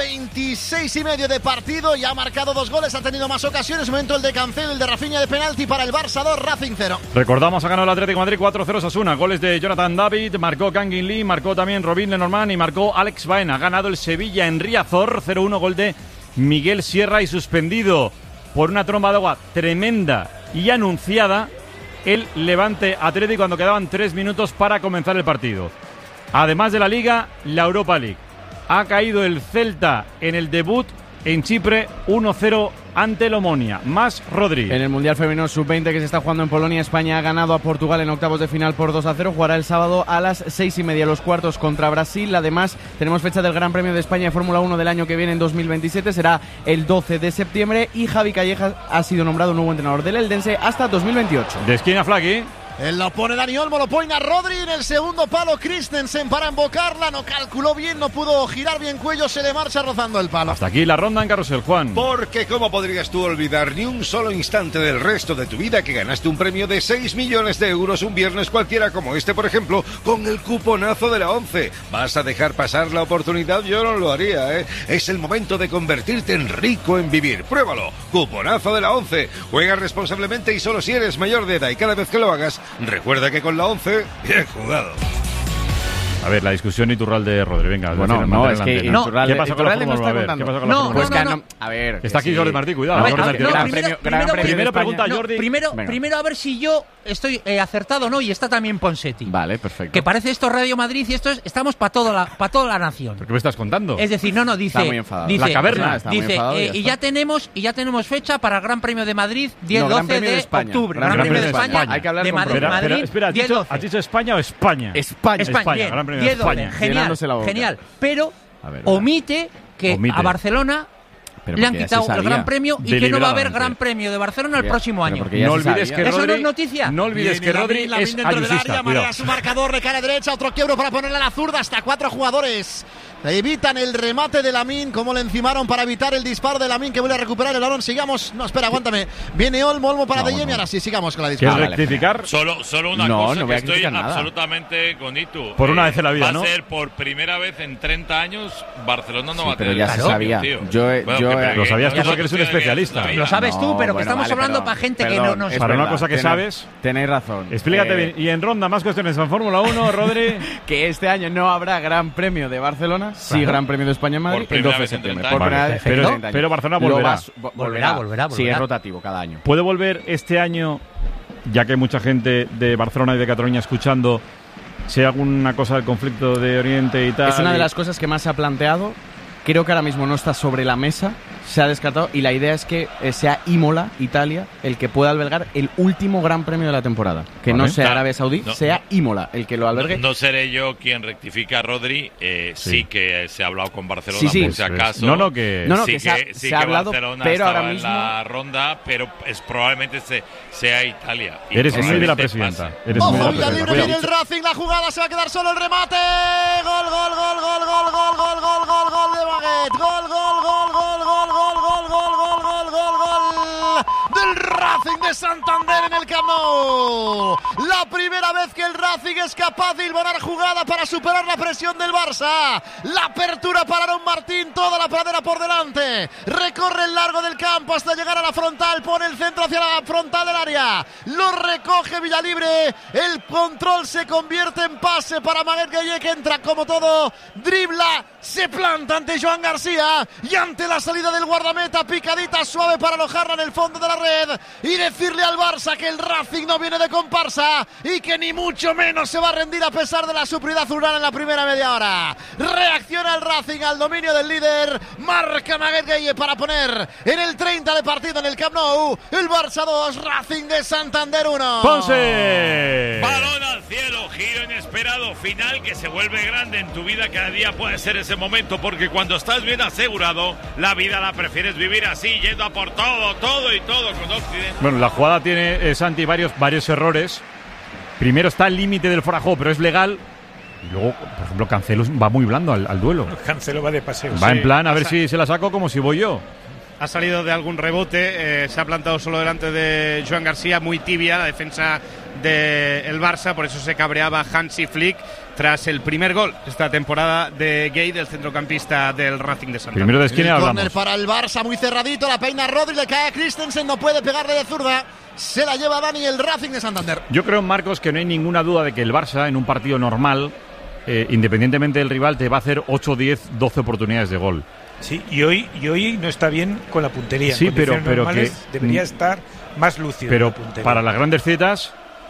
26,5 de partido, ya ha marcado 2 goles, ha tenido más ocasiones, momento el de Cancelo, el de Rafinha de penalti para el Barça 2, Racing 0. Recordamos, ha ganado el Atlético de Madrid 4-0 Osasuna, goles de Jonathan David, marcó Kangin Lee, marcó también Robin Lenormand y marcó Alex Baena. Ha ganado el Sevilla en Riazor, 0-1, gol de Miguel Sierra y suspendido por una tromba de agua tremenda y anunciada el Levante Atlético cuando quedaban 3 minutos para comenzar el partido. Además de la Liga, la Europa League. Ha caído el Celta en el debut en Chipre 1-0 ante el Omonia. Más Rodri. En el Mundial Femenino Sub-20 que se está jugando en Polonia, España ha ganado a Portugal en octavos de final por 2-0. Jugará el sábado a las 6:30 los cuartos contra Brasil. Además, tenemos fecha del Gran Premio de España de Fórmula 1 del año que viene en 2027. Será el 12 de septiembre y Javi Callejas ha sido nombrado nuevo entrenador del Eldense hasta 2028. De esquina, Flaqui. Él lo pone Dani Olmo, lo pone a Rodri en el segundo palo. Christensen para embocarla, no calculó bien, no pudo girar bien cuello, se le marcha rozando el palo. Hasta aquí la ronda en Carrusel, Juan. Porque ¿cómo podrías tú olvidar ni un solo instante del resto de tu vida que ganaste un premio de 6 millones de euros un viernes cualquiera como este, por ejemplo, con el cuponazo de la 11? ¿Vas a dejar pasar la oportunidad? Yo no lo haría, ¿eh? Es el momento de convertirte en rico en vivir. Pruébalo. Cuponazo de la 11. Juega responsablemente y solo si eres mayor de edad, y cada vez que lo hagas, recuerda que con la 11, bien jugado. A ver, la discusión Iturral de Rodri, venga. Bueno, no, es que Iturral, ¿Qué pasa con la Iturral Fórmula? no está ¿Qué pasa con la Fórmula? No. A ver, está aquí Jordi Martí, cuidado. Primero pregunta Jordi. Primero a ver si yo estoy acertado o no, y está también Ponseti. Vale, perfecto. Que parece esto Radio Madrid y esto es, estamos para toda la nación. ¿Pero qué me estás contando? Es decir, dice, está muy enfadado. Dice, la caverna. Dice, y ya tenemos fecha para el Gran Premio de Madrid, 10-12 de octubre. Gran Premio de España. Hay que hablar de Madrid. Espera, ¿has dicho España o España? España. Gran Premio de España. Genial, pero omite que a Barcelona le han quitado el Gran Premio y que no va a haber Gran Premio de Barcelona el próximo año. No olvides que eso Rodri, no es noticia. No olvides que Rodri es ayusista. Marea su marcador de cara derecha, otro quiebro para ponerle a la zurda, hasta 4 jugadores. Evitan el remate de Lamine, como le encimaron para evitar el disparo de Lamine, que vuelve a recuperar el balón. Sigamos. No, espera, aguántame. Viene Olmo para Adeyemi. Ahora sí, sigamos con la disputa. ¿Quieres rectificar? Solo una cosa, que estoy absolutamente con Itu. Por una vez en la vida, ¿no? Va a ser por primera vez en 30 años, Barcelona no va a tener. Pero ya se sabía. Lo sabías tú porque eres un especialista. Lo sabes tú, pero que estamos hablando para gente que no nos... Para una cosa que sabes... Tenéis razón. Explícate bien. Y en ronda, más cuestiones en Fórmula 1, Rodri. Que este año no habrá Gran Premio de Barcelona, sí Gran Premio de España en Madrid el 12 de septiembre. Pero Barcelona volverá. Sí, es rotativo cada año. ¿Puede volver este año, ya que hay mucha gente de Barcelona y de Cataluña escuchando, si hay alguna cosa del conflicto de Oriente y tal? Es una de las cosas que más se ha planteado. Creo que ahora mismo no está sobre la mesa, se ha descartado, y la idea es que sea Imola, Italia, el que pueda albergar el último Gran Premio de la temporada. Que no sea Arabia Saudí, sea Imola el que lo albergue. No seré yo quien rectifica a Rodri, sí que se ha hablado con Barcelona, por si acaso. Que se ha hablado, Barcelona pero ahora estaba mismo... en la ronda, pero probablemente sea Italia. Eres muy de la presidenta. Ojo, Villalibre, viene el Racing, la jugada, se va a quedar solo el remate. Gol del Racing de Santander en el Camp Nou. La primera vez que el Racing es capaz de hilvanar jugada para superar la presión del Barça. La apertura para Aaron Martín, toda la pradera por delante. Recorre el largo del campo hasta llegar a la frontal, pone el centro hacia la frontal del área. Lo recoge Villalibre. El control se convierte en pase para Maguet Gueye, que entra como todo, dribla, se planta ante Joan García y ante la salida del guardameta, picadita suave para alojarla en el fondo de la red y decirle al Barça que el Racing no viene de comparsa y que ni mucho menos se va a rendir a pesar de la superioridad azulgrana en la primera media hora. Reacciona el Racing al dominio del líder, marca Maguette Gueye para poner en el 30 de partido en el Camp Nou, el Barça 2, Racing de Santander 1. ¡Ponce! Balón al cielo, giro inesperado, final que se vuelve grande en tu vida. Cada día puede ser ese momento, porque cuando estás bien asegurado, la vida la prefieres vivir así, yendo a por todo con Occidente. Bueno, la jugada tiene, Santi, varios errores. Primero está al límite del fuera de juego, pero es legal. Y luego, por ejemplo, Cancelo va muy blando al duelo. Cancelo va de paseo. Va en plan, a ver si se la saco como si voy yo. Ha salido de algún rebote, se ha plantado solo delante de Joan García, muy tibia la defensa del Barça, por eso se cabreaba Hansi Flick tras el primer gol esta temporada de Gueye, del centrocampista del Racing de Santander. Primero de esquina hablamos. Córner para el Barça, muy cerradito, la peina Rodri, le cae a Christensen, no puede pegarle de zurda, se la lleva Dani, el Racing de Santander. Yo creo, Marcos, que no hay ninguna duda de que el Barça en un partido normal, independientemente del rival, te va a hacer 8, 10, 12 oportunidades de gol. Sí, y hoy no está bien con la puntería. Sí, pero que debería estar más lúcido. Pero para las grandes citas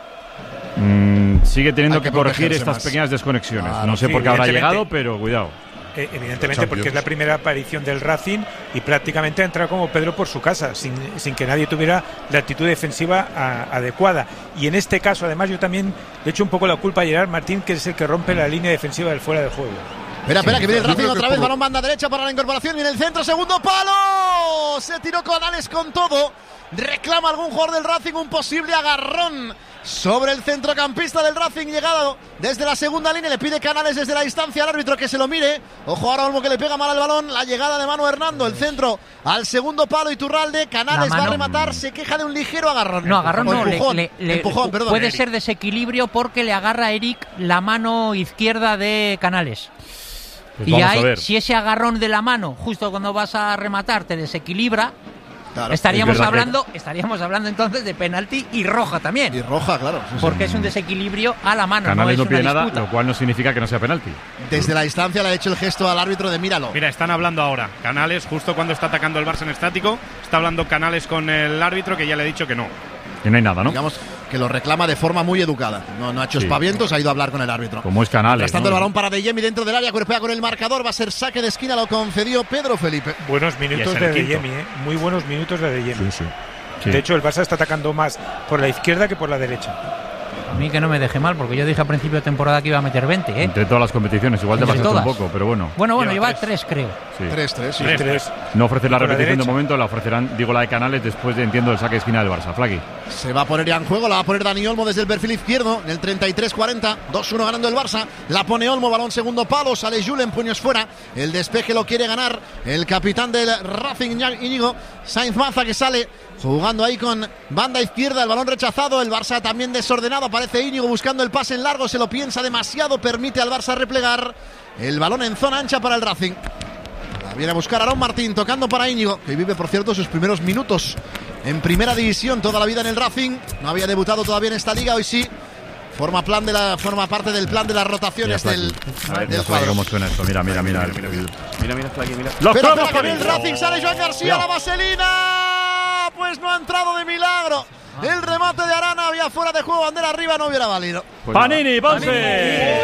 sigue teniendo que corregir estas pequeñas desconexiones. No sé por qué habrá llegado, pero cuidado. Evidentemente, porque es la primera aparición del Racing y prácticamente ha entrado como Pedro por su casa, sin que nadie tuviera la actitud defensiva adecuada. Y en este caso, además, yo también le echo un poco la culpa a Gerard Martín, que es el que rompe la línea defensiva del fuera de juego. Espera, que viene el Racing otra vez, balón banda derecha para la incorporación y en el centro, segundo palo. Se tiró Canales con todo. Reclama algún jugador del Racing un posible agarrón sobre el centrocampista del Racing, llegado desde la segunda línea, le pide Canales desde la distancia al árbitro que se lo mire. Ojo ahora Olmo, que le pega mal al balón, la llegada de Manu Hernando, el centro al segundo palo, Iturralde, Canales va a rematar, se queja de un ligero agarrón. No, agarrón no, empujón, perdón. Puede ser desequilibrio porque le agarra a Eric la mano izquierda de Canales. Pues y ahí, si ese agarrón de la mano, justo cuando vas a rematar, te desequilibra, claro, estaríamos hablando entonces de penalti y roja también. Y roja, claro. Sí, porque es un desequilibrio a la mano. Canales no pide nada, disputa. lo cual no significa que no sea penalti. Desde la distancia le ha hecho el gesto al árbitro de míralo. Mira, están hablando ahora. Canales, justo cuando está atacando el Barça en estático, está hablando Canales con el árbitro, que ya le ha dicho que no. Que no hay nada, ¿no? Digamos que lo reclama de forma muy educada. No ha hecho espavientos, ha ido a hablar con el árbitro. Como es Canales. Gastando el balón para De Jemi dentro del área, cuerpea con el marcador, va a ser saque de esquina, lo concedió Pedro Felipe. Buenos minutos de Jemi, muy buenos minutos de Jemi. Sí. De hecho, el Barça está atacando más por la izquierda que por la derecha. A mí que no me deje mal, porque yo dije a principio de temporada que iba a meter 20, ¿eh? Entre todas las competiciones, igual te pasas un poco, pero bueno. Bueno, lleva 3, creo. Sí. 3. No ofrecer la repetición de momento, la ofrecerán, digo, la de Canales después de, entiendo, el saque de esquina del Barça. Flaqui. Se va a poner ya en juego, la va a poner Dani Olmo desde el perfil izquierdo, en el 33-40, 2-1 ganando el Barça. La pone Olmo, balón segundo palo, sale Julen, puños fuera. El despeje lo quiere ganar el capitán del Racing, Íñigo Sainz Maza, que sale jugando ahí con banda izquierda, el balón rechazado, el Barça también desordenado, aparece Íñigo buscando el pase en largo, se lo piensa demasiado, permite al Barça replegar, el balón en zona ancha para el Racing. Viene a buscar a Aaron Martín, tocando para Íñigo, que vive, por cierto, sus primeros minutos en primera división, toda la vida en el Racing, no había debutado todavía en esta liga, hoy sí. Forma parte del plan de las rotaciones del cuadro. ¿Cómo suena esto? Mira. Mira, Flaqui, mira. Pero que el Racing, sale Joan García, la vaselina, pues no ha entrado de milagro. El remate de Arana había fuera de juego, bandera arriba, no hubiera valido. Panini, Ponce.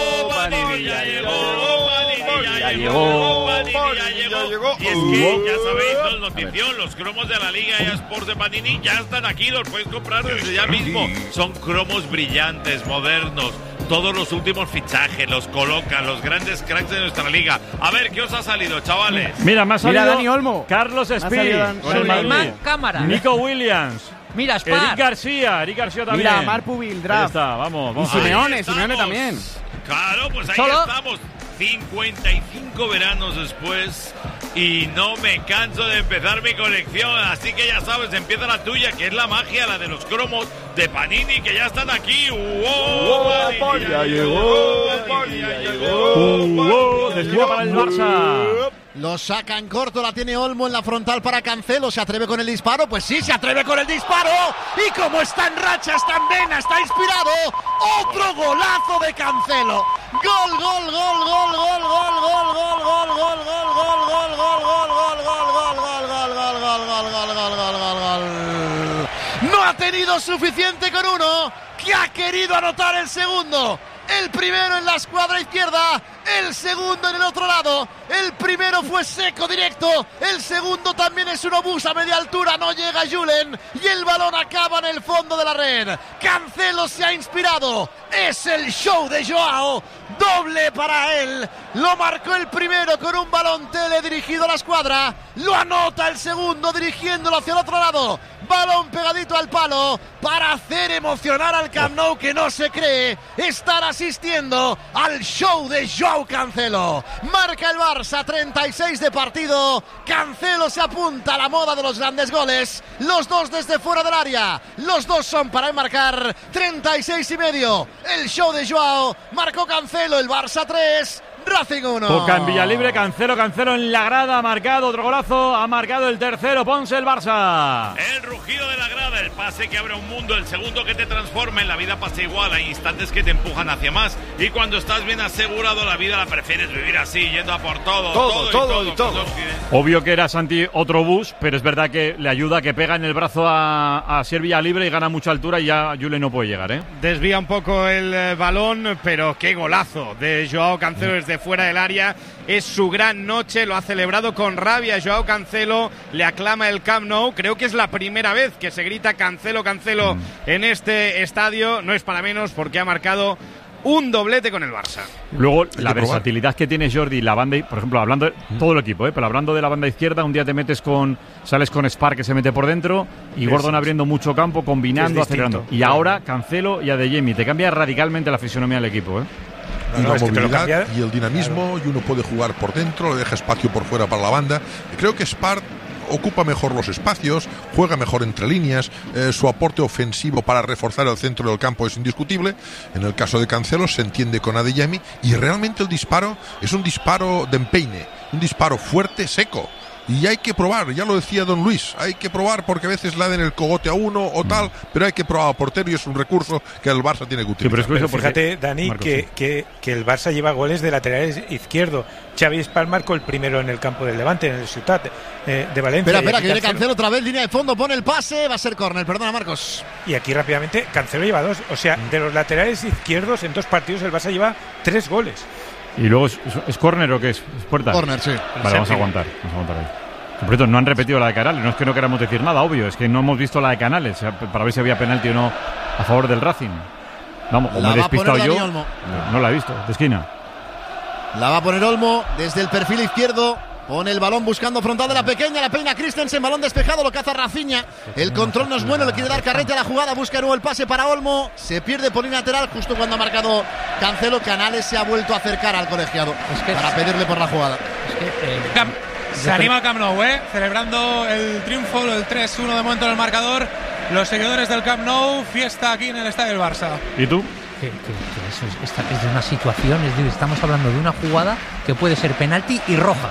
Panini ya llegó. Y es que ya sabéis, notición, los cromos de la Liga eSports de Panini ya están aquí, los puedes comprar desde ya mismo. Son cromos brillantes, modernos. Todos los últimos fichajes los colocan los grandes cracks de nuestra liga. A ver, ¿qué os ha salido, chavales? Mira, me ha salido Dani Olmo, Carlos Espí, Suleiman Cámara, Nico Williams. Mira, Spar. Eric García también. Mira, Marpuvil, Draft. Ahí está, vamos. Y Simeone también. Claro, pues ahí estamos. 55 veranos después y no me canso de empezar mi colección, así que ya sabes, empieza la tuya, que es la magia, la de los cromos de Panini, que ya están aquí. Panini ya llegó. Destino para el Barça. Lo saca en corto, la tiene Olmo en la frontal para Cancelo. ¿Se atreve con el disparo? Pues sí, se atreve con el disparo. Y como está en racha, está en vena, está inspirado. Otro golazo de Cancelo. Gol. No ha tenido suficiente con uno, que ha querido anotar el segundo. El primero en la escuadra izquierda, el segundo en el otro lado. El primero fue seco directo, el segundo también es un obús a media altura, no llega Julen y el balón acaba en el fondo de la red. Cancelo se ha inspirado, es el show de Joao, doble para él. Lo marcó el primero con un balón tele dirigido a la escuadra, lo anota el segundo dirigiéndolo hacia el otro lado. Balón pegadito al palo para hacer emocionar al Camp Nou, que no se cree estar asistiendo al show de Joao Cancelo. Marca el Barça, 36 de partido. Cancelo se apunta a la moda de los grandes goles. Los dos desde fuera del área. Los dos son para enmarcar. 36,5. El show de Joao. Marcó Cancelo, el Barça 3. Racing 1. Toca en Villalibre, Cancelo en la grada, ha marcado otro golazo, ha marcado el tercero, Ponce, el Barça. El rugido de la grada, el pase que abre un mundo, el segundo que te transforma. En la vida pasa igual, hay instantes que te empujan hacia más, y cuando estás bien asegurado la vida la prefieres vivir así, yendo a por todo. Obvio que era Santi otro bus, pero es verdad que le ayuda, que pega en el brazo a Sier Villalibre y gana mucha altura y ya Julen no puede llegar, ¿eh? Desvía un poco el balón, pero qué golazo de Joao Cancelo desde fuera del área. Es su gran noche, lo ha celebrado con rabia Joao Cancelo, le aclama el Camp Nou. Creo que es la primera vez que se grita Cancelo en este estadio, no es para menos porque ha marcado un doblete con el Barça. Luego, la versatilidad que tiene Jordi, la banda, por ejemplo, hablando de todo el equipo, pero hablando de la banda izquierda, un día te sales con Spar, que se mete por dentro, y Gordon abriendo mucho campo, combinando, acelerando. Y ahora Cancelo y Adeyemi, te cambia radicalmente la fisonomía del equipo, ¿eh? Y la movilidad y el dinamismo, y uno puede jugar por dentro, le deja espacio por fuera para la banda. Creo que Spar ocupa mejor los espacios, juega mejor entre líneas, su aporte ofensivo para reforzar el centro del campo es indiscutible. En el caso de Cancelo se entiende con Adeyemi, y realmente el disparo es un disparo de empeine, un disparo fuerte, seco. Y hay que probar, ya lo decía don Luis, hay que probar porque a veces le den el cogote a uno o tal, pero hay que probar a portero y es un recurso que el Barça tiene que utilizar. Sí, pero fíjate, Dani, Marcos, que el Barça lleva goles de laterales izquierdo. Xavi Espar marcó el primero en el campo del Levante, en el Ciutat de Valencia. Espera, que viene Cancelo otra vez, línea de fondo, pone el pase, va a ser córner, perdona Marcos. Y aquí rápidamente, Cancelo lleva 2, o sea, de los laterales izquierdos en 2 partidos el Barça lleva 3 goles. ¿Y luego es córner o qué es? ¿Es puerta? Córner, sí. Vale, vamos a aguantar ahí. Por cierto, no han repetido la de Canales, no es que no queramos decir nada, obvio, es que no hemos visto la de Canales, para ver si había penalti o no a favor del Racing. Vamos, o me he despistado yo, no la he visto, de esquina. La va a poner Olmo desde el perfil izquierdo. Pone el balón buscando frontal de la pequeña, la peina Christensen, balón despejado, lo caza Rafinha. El control no es bueno, le quiere dar carrete a la jugada, busca de nuevo el pase para Olmo. Se pierde por línea lateral justo cuando ha marcado Cancelo. Canales se ha vuelto a acercar al colegiado para pedirle por la jugada. Se anima Camp Nou, celebrando el triunfo, el 3-1 de momento en el marcador. Los seguidores del Camp Nou, fiesta aquí en el estadio del Barça. ¿Y tú? Que eso es de una situación, estamos hablando de una jugada que puede ser penalti y roja.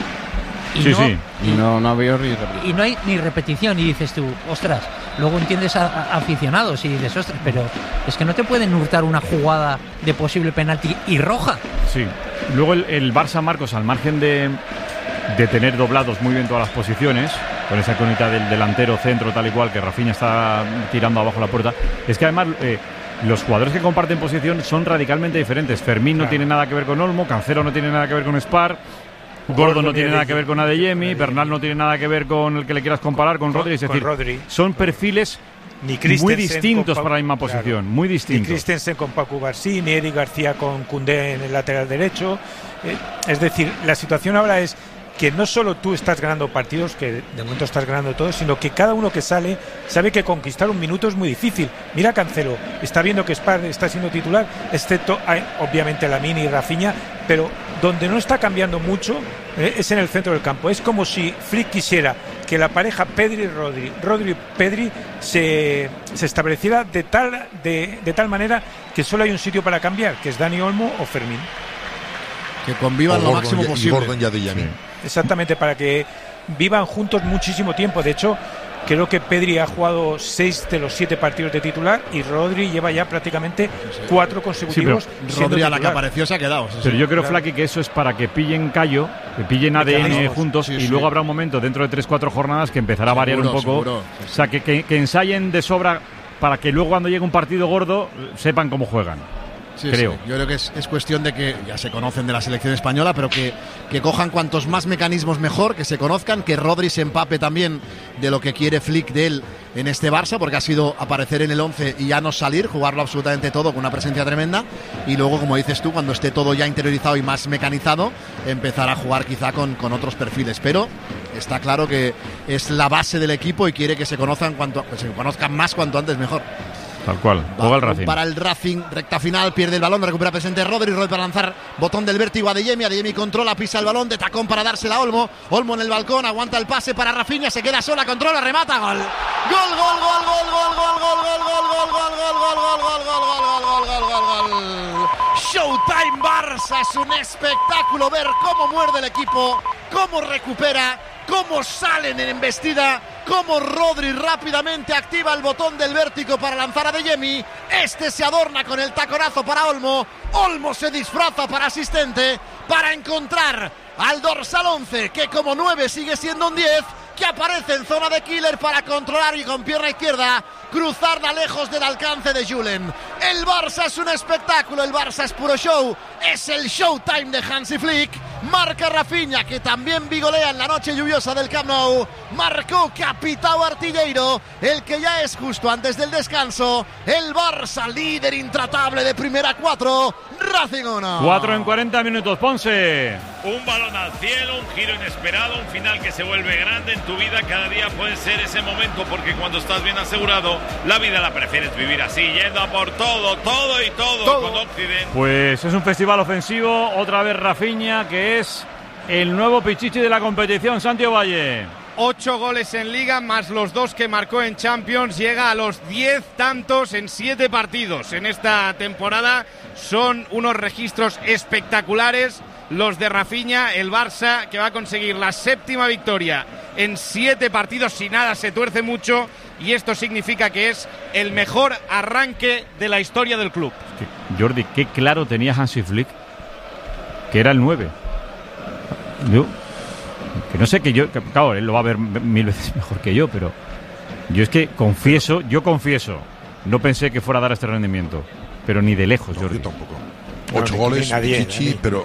Y no había y no hay ni repetición, y dices tú, ostras, luego entiendes a aficionados y dices, ostras, pero es que no te pueden hurtar una jugada de posible penalti y roja. Sí, luego el Barça, Marcos, al margen de tener doblados muy bien todas las posiciones, con esa conita del delantero centro tal y cual, que Rafinha está tirando abajo la puerta, es que además los jugadores que comparten posición son radicalmente diferentes. Fermín no tiene nada que ver con Olmo, Cancelo no tiene nada que ver con Spar, Gordon no tiene nada que ver con Adeyemi, Bernal no tiene nada que ver con el que le quieras comparar, con Rodri, es decir, son perfiles muy distintos para la misma posición, muy distintos. Ni Christensen con Paco García, ni Eric García con Koundé en el lateral derecho. Es decir, la situación ahora es que no solo tú estás ganando partidos, que de momento estás ganando todos, sino que cada uno que sale sabe que conquistar un minuto es muy difícil. Mira Cancelo, está viendo que Spar está siendo titular, excepto obviamente Lamine y Rafinha, pero donde no está cambiando mucho es en el centro del campo. Es como si Flick quisiera que la pareja Pedri-Rodri, Rodri-Pedri se estableciera de tal manera que solo hay un sitio para cambiar, que es Dani Olmo o Fermín. Que convivan lo máximo posible. Exactamente, para que vivan juntos muchísimo tiempo. De hecho, Creo que Pedri ha jugado 6 de los 7 partidos de titular y Rodri lleva ya prácticamente 4 consecutivos. Sí, Rodri a la que apareció se ha quedado. Pero yo creo, Flaky, que eso es para que pillen callo, que pillen ADN juntos y luego habrá un momento dentro de 3-4 jornadas que empezará a variar un poco. Seguro. O sea, que ensayen de sobra para que luego cuando llegue un partido gordo sepan cómo juegan. Sí, creo. Sí. Yo creo que es cuestión de que ya se conocen de la selección española, pero que cojan cuantos más mecanismos mejor, que se conozcan, que Rodri se empape también de lo que quiere Flick de él en este Barça, porque ha sido aparecer en el 11 y ya no salir, jugarlo absolutamente todo con una presencia tremenda, y luego, como dices tú, cuando esté todo ya interiorizado y más mecanizado, empezar a jugar quizá con otros perfiles, pero está claro que es la base del equipo y quiere que se conozcan más cuanto antes mejor. Tal cual, juega el Racing. Para el Racing, recta final, pierde el balón, recupera presente Rodri para lanzar, botón del vértigo a Adeyemi controla, pisa el balón, de tacón para dársela a Olmo en el balcón, aguanta el pase para Rafinha, se queda sola, controla, remata, gol. Gol. Showtime Barça, es un espectáculo ver cómo muerde el equipo, cómo recupera, cómo salen en embestida, cómo Rodri rápidamente activa el botón del vértigo para lanzar a Adeyemi. Este se adorna con el taconazo para Olmo. Olmo se disfraza para asistente para encontrar al dorsal 11, que como 9 sigue siendo un 10, que aparece en zona de killer para controlar y con pierna izquierda cruzarla lejos del alcance de Julen. El Barça es un espectáculo, el Barça es puro show, es el showtime de Hansi Flick. Marca Rafinha, que también vigolea en la noche lluviosa del Camp Nou. Marcó Capitão Artilleiro, el que ya es justo antes del descanso. El Barça, líder intratable de primera 4, Racing 1. 4 en 40 minutos, Ponce. Un balón al cielo, un giro inesperado, un final que se vuelve grande en tu vida. Cada día puede ser ese momento, porque cuando estás bien asegurado, la vida la prefieres vivir así, yendo a por todo con Occidente. Pues es un festival ofensivo, otra vez Rafinha, que es el nuevo pichichi de la competición, Santiago Valle. 8 goles en Liga, más los 2 que marcó en Champions, llega a los 10 tantos en 7 partidos en esta temporada. Son unos registros espectaculares los de Rafinha, el Barça que va a conseguir la 7ª victoria en 7 partidos, si nada se tuerce mucho, y esto significa que es el mejor arranque de la historia del club. Jordi, qué claro tenía Hansi Flick que era el 9. Yo, que no sé, claro, él lo va a ver 1000 veces mejor que yo, pero yo es que confieso, no pensé que fuera a dar este rendimiento, pero ni de lejos, Jordi. Yo tampoco. 8 goles, Chichi, pero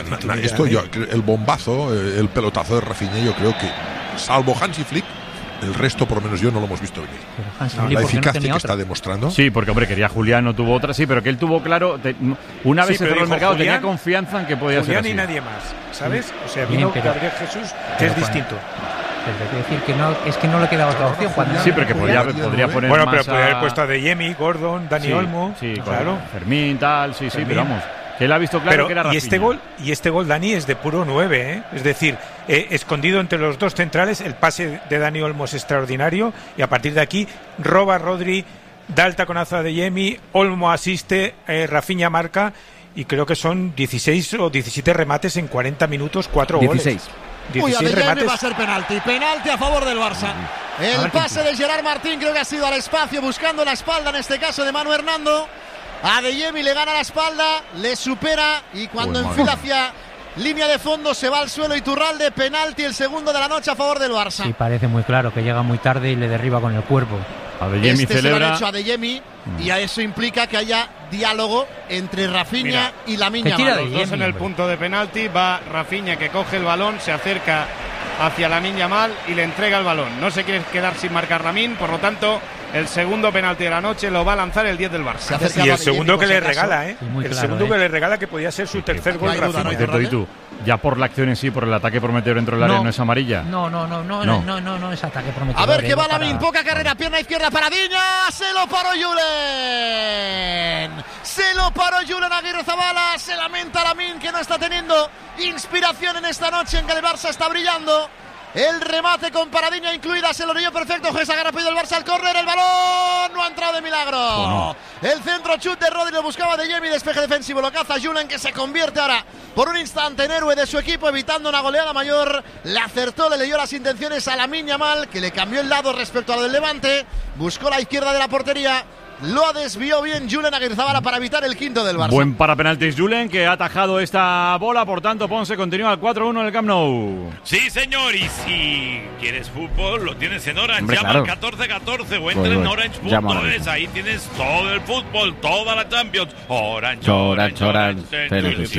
el bombazo, el pelotazo de Rafinha, yo creo que, salvo Hansi Flick, el resto, por lo menos yo, no lo hemos visto venir. La eficacia que está demostrando. Sí, porque, hombre, quería Julián, no tuvo otra, sí, pero que él tuvo claro, una vez se cerró el mercado, tenía confianza en que podía ser así. Julián y nadie más, ¿sabes? O sea, vino Gabriel Jesús, que es distinto. Pero hay que decir que no, es que no le quedaba otra opción. Sí, pero que podría poner bueno, más pero podría haber puesto a Adeyemi, Gordon, Dani Olmo. Sí, claro. Fermín, tal, sí, pero vamos. Que él ha visto claro que era Rafinha. Y este gol, Dani, es de puro 9, ¿eh? Es decir, escondido entre los dos centrales, el pase de Dani Olmo es extraordinario, y a partir de aquí roba Rodri, da el taconazo a Adeyemi, Olmo asiste, Rafinha marca, y creo que son 16 o 17 remates en 40 minutos, 4 goles. 16 Adeyemi remates. Va a ser penalti a favor del Barça. El pase de Gerard Martín creo que ha sido al espacio, buscando la espalda, en este caso de Manu Hernando. Adeyemi le gana la espalda, le supera, y cuando enfila hacia línea de fondo se va al suelo Iturralde. Penalti, el segundo de la noche a favor del Barça. Sí, parece muy claro que llega muy tarde y le derriba con el cuerpo. Adeyemi celebra. Se lo han hecho a Adeyemi, y a eso implica que haya diálogo entre Rafinha y Lamine Yamal. Los dos en el punto de penalti, va Rafinha, que coge el balón, se acerca hacia Lamine Yamal y le entrega el balón. No se quiere quedar sin marcar Lamine, por lo tanto, el segundo penalti de la noche lo va a lanzar el 10 del Barça. Y el segundo que le regala, que le regala, que podía ser su tercer gol. Ya por la acción en sí, por el ataque prometedor dentro del área, ¿no es amarilla? No es ataque prometedor. A ver que va Lamine, poca carrera, pierna izquierda para Viña, se lo paró Julen Aguirrezabala, se lamenta Lamine que no está teniendo inspiración en esta noche en que el Barça está brillando. El remate con paradiña incluida, se lo dio perfecto. Saca rápido el Barça al córner, el balón no ha entrado de milagro. No. El centro chut de Rodri lo buscaba de Jemi, despeje defensivo, lo caza Julen, que se convierte ahora por un instante en héroe de su equipo, evitando una goleada mayor. Le acertó, le leyó las intenciones a Lamine Yamal, que le cambió el lado respecto a lo del Levante, buscó la izquierda de la portería. Lo desvió bien Julen Aguirzábala para evitar el quinto del Barça. Buen para penaltis Julen, que ha atajado esta bola. Por tanto, Ponce continúa al 4-1 en el Camp Nou. Sí, señor. Y si quieres fútbol, lo tienes en Orange. Hombre, Llama claro. al 1414 o entra en orange.es. Ahí tienes todo el fútbol, toda la Champions. Orange.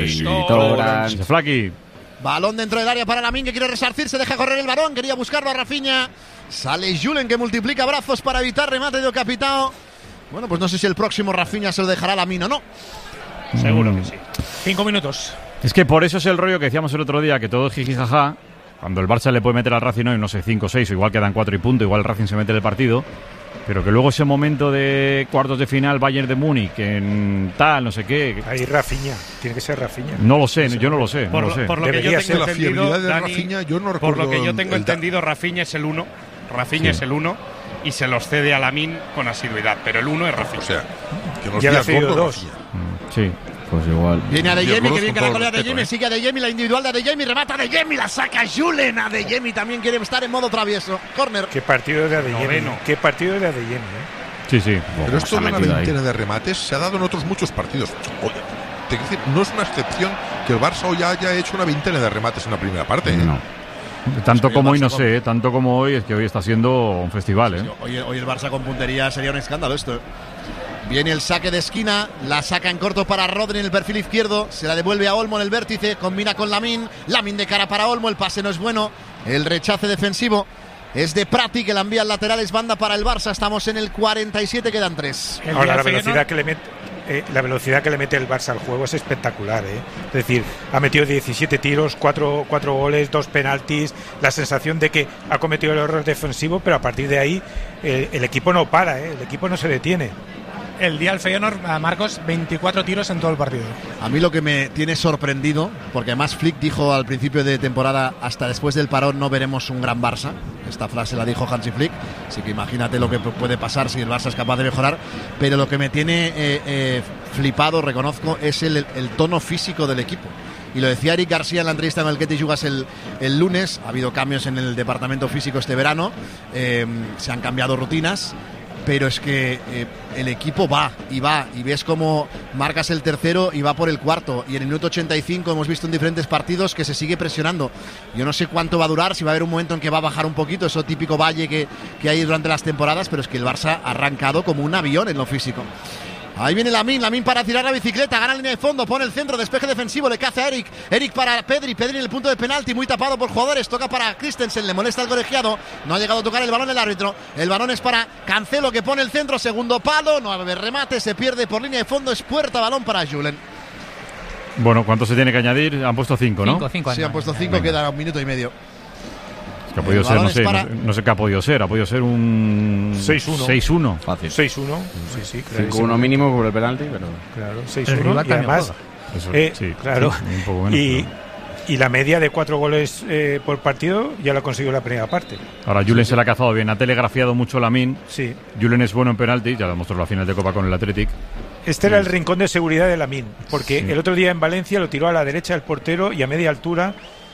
Flaky. Balón dentro del área para Lamine, que quiere resarcirse, deja correr el balón, quería buscarlo a Rafinha. Sale Julen, que multiplica brazos para evitar remate de Ocapitao. Bueno, pues no sé si el próximo Rafinha se lo dejará a Lamine o no. Seguro que sí. 5 minutos. Es que por eso es el rollo que decíamos el otro día, que todo es jijijaja. Cuando el Barça le puede meter al Racing hoy, no sé, 5 o 6, o igual quedan 4 y punto, igual el Racing se mete en el partido. Pero que luego ese momento de cuartos de final, Bayern de Múnich, en tal, no sé qué. Ahí Rafinha, tiene que ser Rafinha. No lo sé, yo no lo sé. Por lo que yo tengo entendido, de Dani, Rafinha, yo no por recuerdo lo que yo tengo el entendido, Rafinha es el 1. Rafinha es el 1 y se los cede a Lamine con asiduidad, pero el 1 es Rafinha. O sea, que nos ya le ha días cedido gordos, 2. Sí, pues igual. Viene a De Jemi, que bien que la colea de respeto, Jemi, sigue a De Jemi, la individual de Jemi, remata De Jemi, la saca Julen. A De Jemi también quiere estar en modo travieso. Corner. Qué partido de Adeyemi. Noveno. Qué partido de Adeyemi. Sí, sí. Pero esto de una veintena de remates se ha dado en otros muchos partidos. Oye, te quiero decir, no es una excepción que el Barça hoy haya hecho una veintena de remates en la primera parte. No. Tanto como hoy, no sé, tanto como hoy, es que hoy está siendo un festival, Sí, hoy el Barça con puntería sería un escándalo esto. Viene el saque de esquina, la saca en corto para Rodri en el perfil izquierdo, se la devuelve a Olmo en el vértice, combina con Lamine de cara para Olmo, el pase no es bueno, el rechace defensivo es de Prati, que la envía al lateral, es banda para el Barça, estamos en el 47, quedan 3. Ahora la velocidad que le mete el Barça al juego es espectacular, ¿eh? Es decir, ha metido 17 tiros, 4 goles, 2 penaltis, la sensación de que ha cometido el error defensivo, pero a partir de ahí el equipo no para, el equipo no se detiene. El día del Feyenoord, a Marcos, 24 tiros en todo el partido. A mí lo que me tiene sorprendido, porque además Flick dijo al principio de temporada, hasta después del parón no veremos un gran Barça. Esta frase la dijo Hansi Flick, así que imagínate lo que puede pasar si el Barça es capaz de mejorar. Pero lo que me tiene flipado, reconozco, es el tono físico del equipo. Y lo decía Eric García en la entrevista con el Ketty Jugas el lunes. Ha habido cambios en el departamento físico este verano, se han cambiado rutinas. Pero es que el equipo va, y ves cómo marcas el tercero y va por el cuarto, y en el minuto 85 hemos visto en diferentes partidos que se sigue presionando. Yo no sé cuánto va a durar, si va a haber un momento en que va a bajar un poquito, eso típico valle que hay durante las temporadas, pero es que el Barça ha arrancado como un avión en lo físico. Ahí viene Lamine para tirar la bicicleta, gana línea de fondo, pone el centro, despeje defensivo, le caza a Eric para Pedri en el punto de penalti, muy tapado por jugadores, toca para Christensen, le molesta al colegiado, no ha llegado a tocar el balón el árbitro, el balón es para Cancelo, que pone el centro, segundo palo, no va a haber remate, se pierde por línea de fondo, es puerta, balón para Julen. Bueno, ¿cuánto se tiene que añadir? Han puesto 5, ¿no? 5. Sí, han puesto 5, queda un minuto y medio. Es que ha podido ser, no sé qué ha podido ser un 6-1. Fácil. 6-1, sí, claro. 5-1 mínimo por el penalti, pero claro, 6-1 y además claro, un poco menos, y la media de 4 goles por partido ya lo ha conseguido la primera parte. Ahora Julen se la ha cazado bien, ha telegrafiado mucho Lamine. Sí. Julen es bueno en penalti, ya lo mostró en la final de Copa con el Athletic. Este era el rincón de seguridad de Lamine, porque el otro día en Valencia lo tiró a la derecha del portero y a media altura.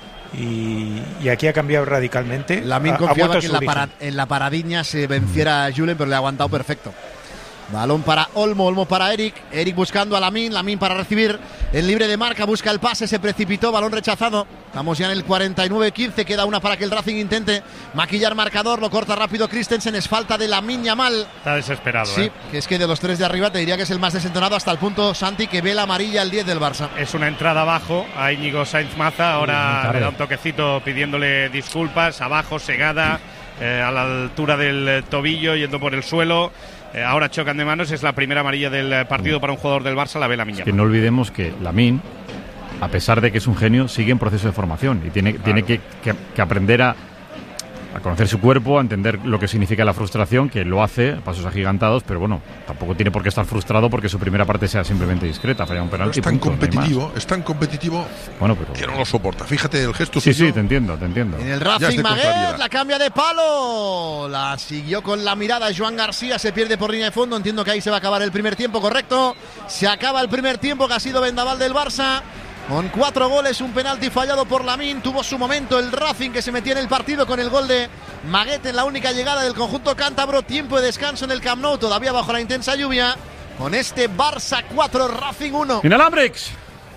Y aquí ha cambiado radicalmente. Lamine confiaba que en la paradiña se venciera a Julen, pero le ha aguantado perfecto. Balón para Olmo para Eric buscando a Lamine para recibir el libre de marca, busca el pase, se precipitó, balón rechazado. Estamos ya en el 49-15, queda una para que el Racing intente maquillar marcador, lo corta rápido Christensen, es falta de Lamine Yamal. Está desesperado. Sí, que es que de los 3 de arriba te diría que es el más desentonado, hasta el punto, Santi, que ve la amarilla el 10 del Barça. Es una entrada abajo a Íñigo Sainz Maza, ahora le da un toquecito pidiéndole disculpas, abajo, segada, a la altura del tobillo, yendo por el suelo. Ahora chocan de manos, es la primera amarilla del partido para un jugador del Barça, la ve Lamine Yamal. Que no olvidemos que Lamine, a pesar de que es un genio, sigue en proceso de formación y tiene que aprender a a conocer su cuerpo, a entender lo que significa la frustración, que lo hace a pasos agigantados, pero bueno, tampoco tiene por qué estar frustrado porque su primera parte sea simplemente discreta, falla un penalti. Es tan competitivo, bueno, pero que no lo soporta. Fíjate el gesto. Sí, te entiendo. En el Racing, Maguet la cambia de palo, la siguió con la mirada Joan García, se pierde por línea de fondo, entiendo que ahí se va a acabar el primer tiempo, correcto, se acaba el primer tiempo, que ha sido vendaval del Barça. Con 4 goles, un penalti fallado por Lamine. Tuvo su momento el Racing, que se metía en el partido con el gol de Maguet en la única llegada del conjunto cántabro. Tiempo de descanso en el Camp Nou, todavía bajo la intensa lluvia. Con este Barça 4, Racing 1. Inalambrics.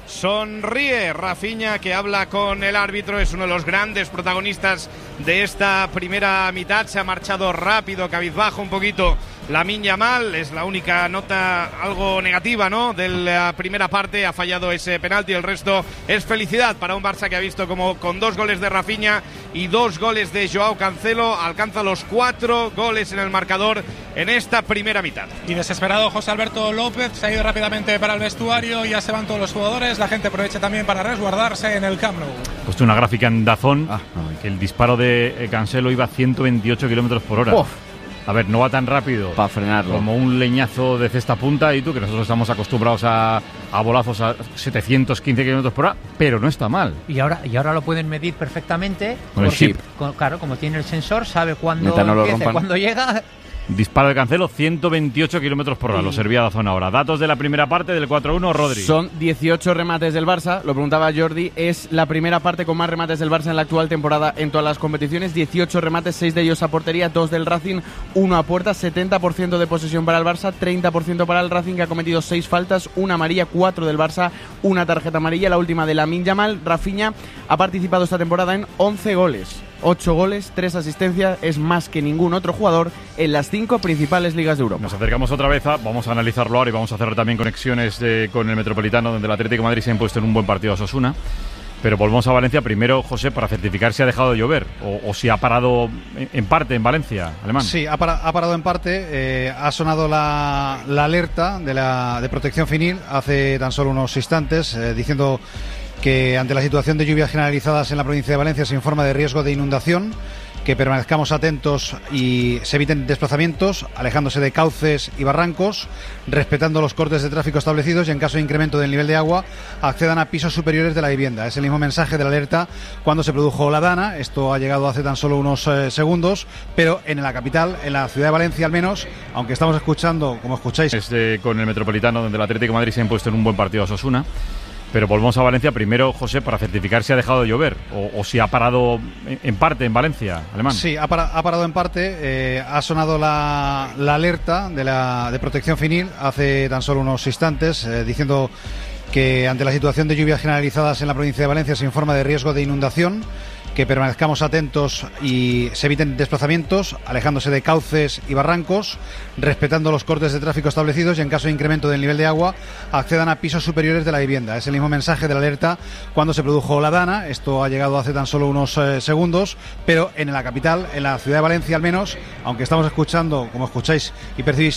Sonríe Rafinha, que habla con el árbitro, es uno de los grandes protagonistas de esta primera mitad. Se ha marchado rápido, cabizbajo un poquito Lamine Yamal, es la única nota algo negativa, ¿no?, de la primera parte. Ha fallado ese penalti, el resto es felicidad para un Barça que ha visto como con 2 goles de Rafinha y 2 goles de Joao Cancelo alcanza los 4 goles en el marcador en esta primera mitad. Y desesperado José Alberto López se ha ido rápidamente para el vestuario, ya se van todos los jugadores, la gente aprovecha también para resguardarse en el Camp Nou. He puesto una gráfica en DAZN que el disparo de Cancelo iba a 128 kilómetros por hora. A ver, no va tan rápido para frenarlo como un leñazo de cesta punta, y tú, que nosotros estamos acostumbrados a bolazos a 715 kilómetros por hora, pero no está mal. Y ahora lo pueden medir perfectamente con el chip. Claro, como tiene el sensor, sabe cuándo empieza, cuándo llega. Disparo de Cancelo, 128 kilómetros por hora. Lo servía DAZN ahora. Datos de la primera parte del 4-1, Rodri. Son 18 remates del Barça. Lo preguntaba Jordi. Es la primera parte con más remates del Barça en la actual temporada en todas las competiciones. 18 remates, 6 de ellos a portería, 2 del Racing, 1 a puerta. 70% de posesión para el Barça, 30% para el Racing, que ha cometido 6 faltas, 1 amarilla, 4 del Barça, 1 tarjeta amarilla. La última de Lamine Yamal. Rafinha ha participado esta temporada en 11 goles. 8 goles, 3 asistencias, es más que ningún otro jugador en las 5 principales ligas de Europa. Nos acercamos otra vez, vamos a analizarlo ahora y vamos a hacer también conexiones con el Metropolitano, donde el Atlético de Madrid se ha impuesto en un buen partido a Osasuna. Pero volvemos a Valencia primero, José, para certificar si ha dejado de llover o si ha parado en parte en Valencia, Alemán. Sí, ha parado en parte. Ha sonado la alerta de protección Finil hace tan solo unos instantes, diciendo que ante la situación de lluvias generalizadas en la provincia de Valencia se informa de riesgo de inundación, que permanezcamos atentos y se eviten desplazamientos, alejándose de cauces y barrancos, respetando los cortes de tráfico establecidos, y en caso de incremento del nivel de agua accedan a pisos superiores de la vivienda. Es el mismo mensaje de la alerta cuando se produjo la dana. Esto ha llegado hace tan solo unos segundos, pero en la capital, en la ciudad de Valencia al menos, aunque estamos escuchando, como escucháis, con el Metropolitano, donde el Atlético de Madrid se ha impuesto en un buen partido a Osasuna. Pero volvemos a Valencia primero, José, para certificar si ha dejado de llover o si ha parado en parte en Valencia, Alemán. Sí, ha parado en parte. Ha sonado la alerta de protección Finil hace tan solo unos instantes, diciendo que ante la situación de lluvias generalizadas en la provincia de Valencia se informa de riesgo de inundación, que permanezcamos atentos y se eviten desplazamientos, alejándose de cauces y barrancos, respetando los cortes de tráfico establecidos, y en caso de incremento del nivel de agua accedan a pisos superiores de la vivienda. Es el mismo mensaje de la alerta cuando se produjo la dana. Esto ha llegado hace tan solo unos segundos, pero en la capital, en la ciudad de Valencia al menos, aunque estamos escuchando, como escucháis y percibís,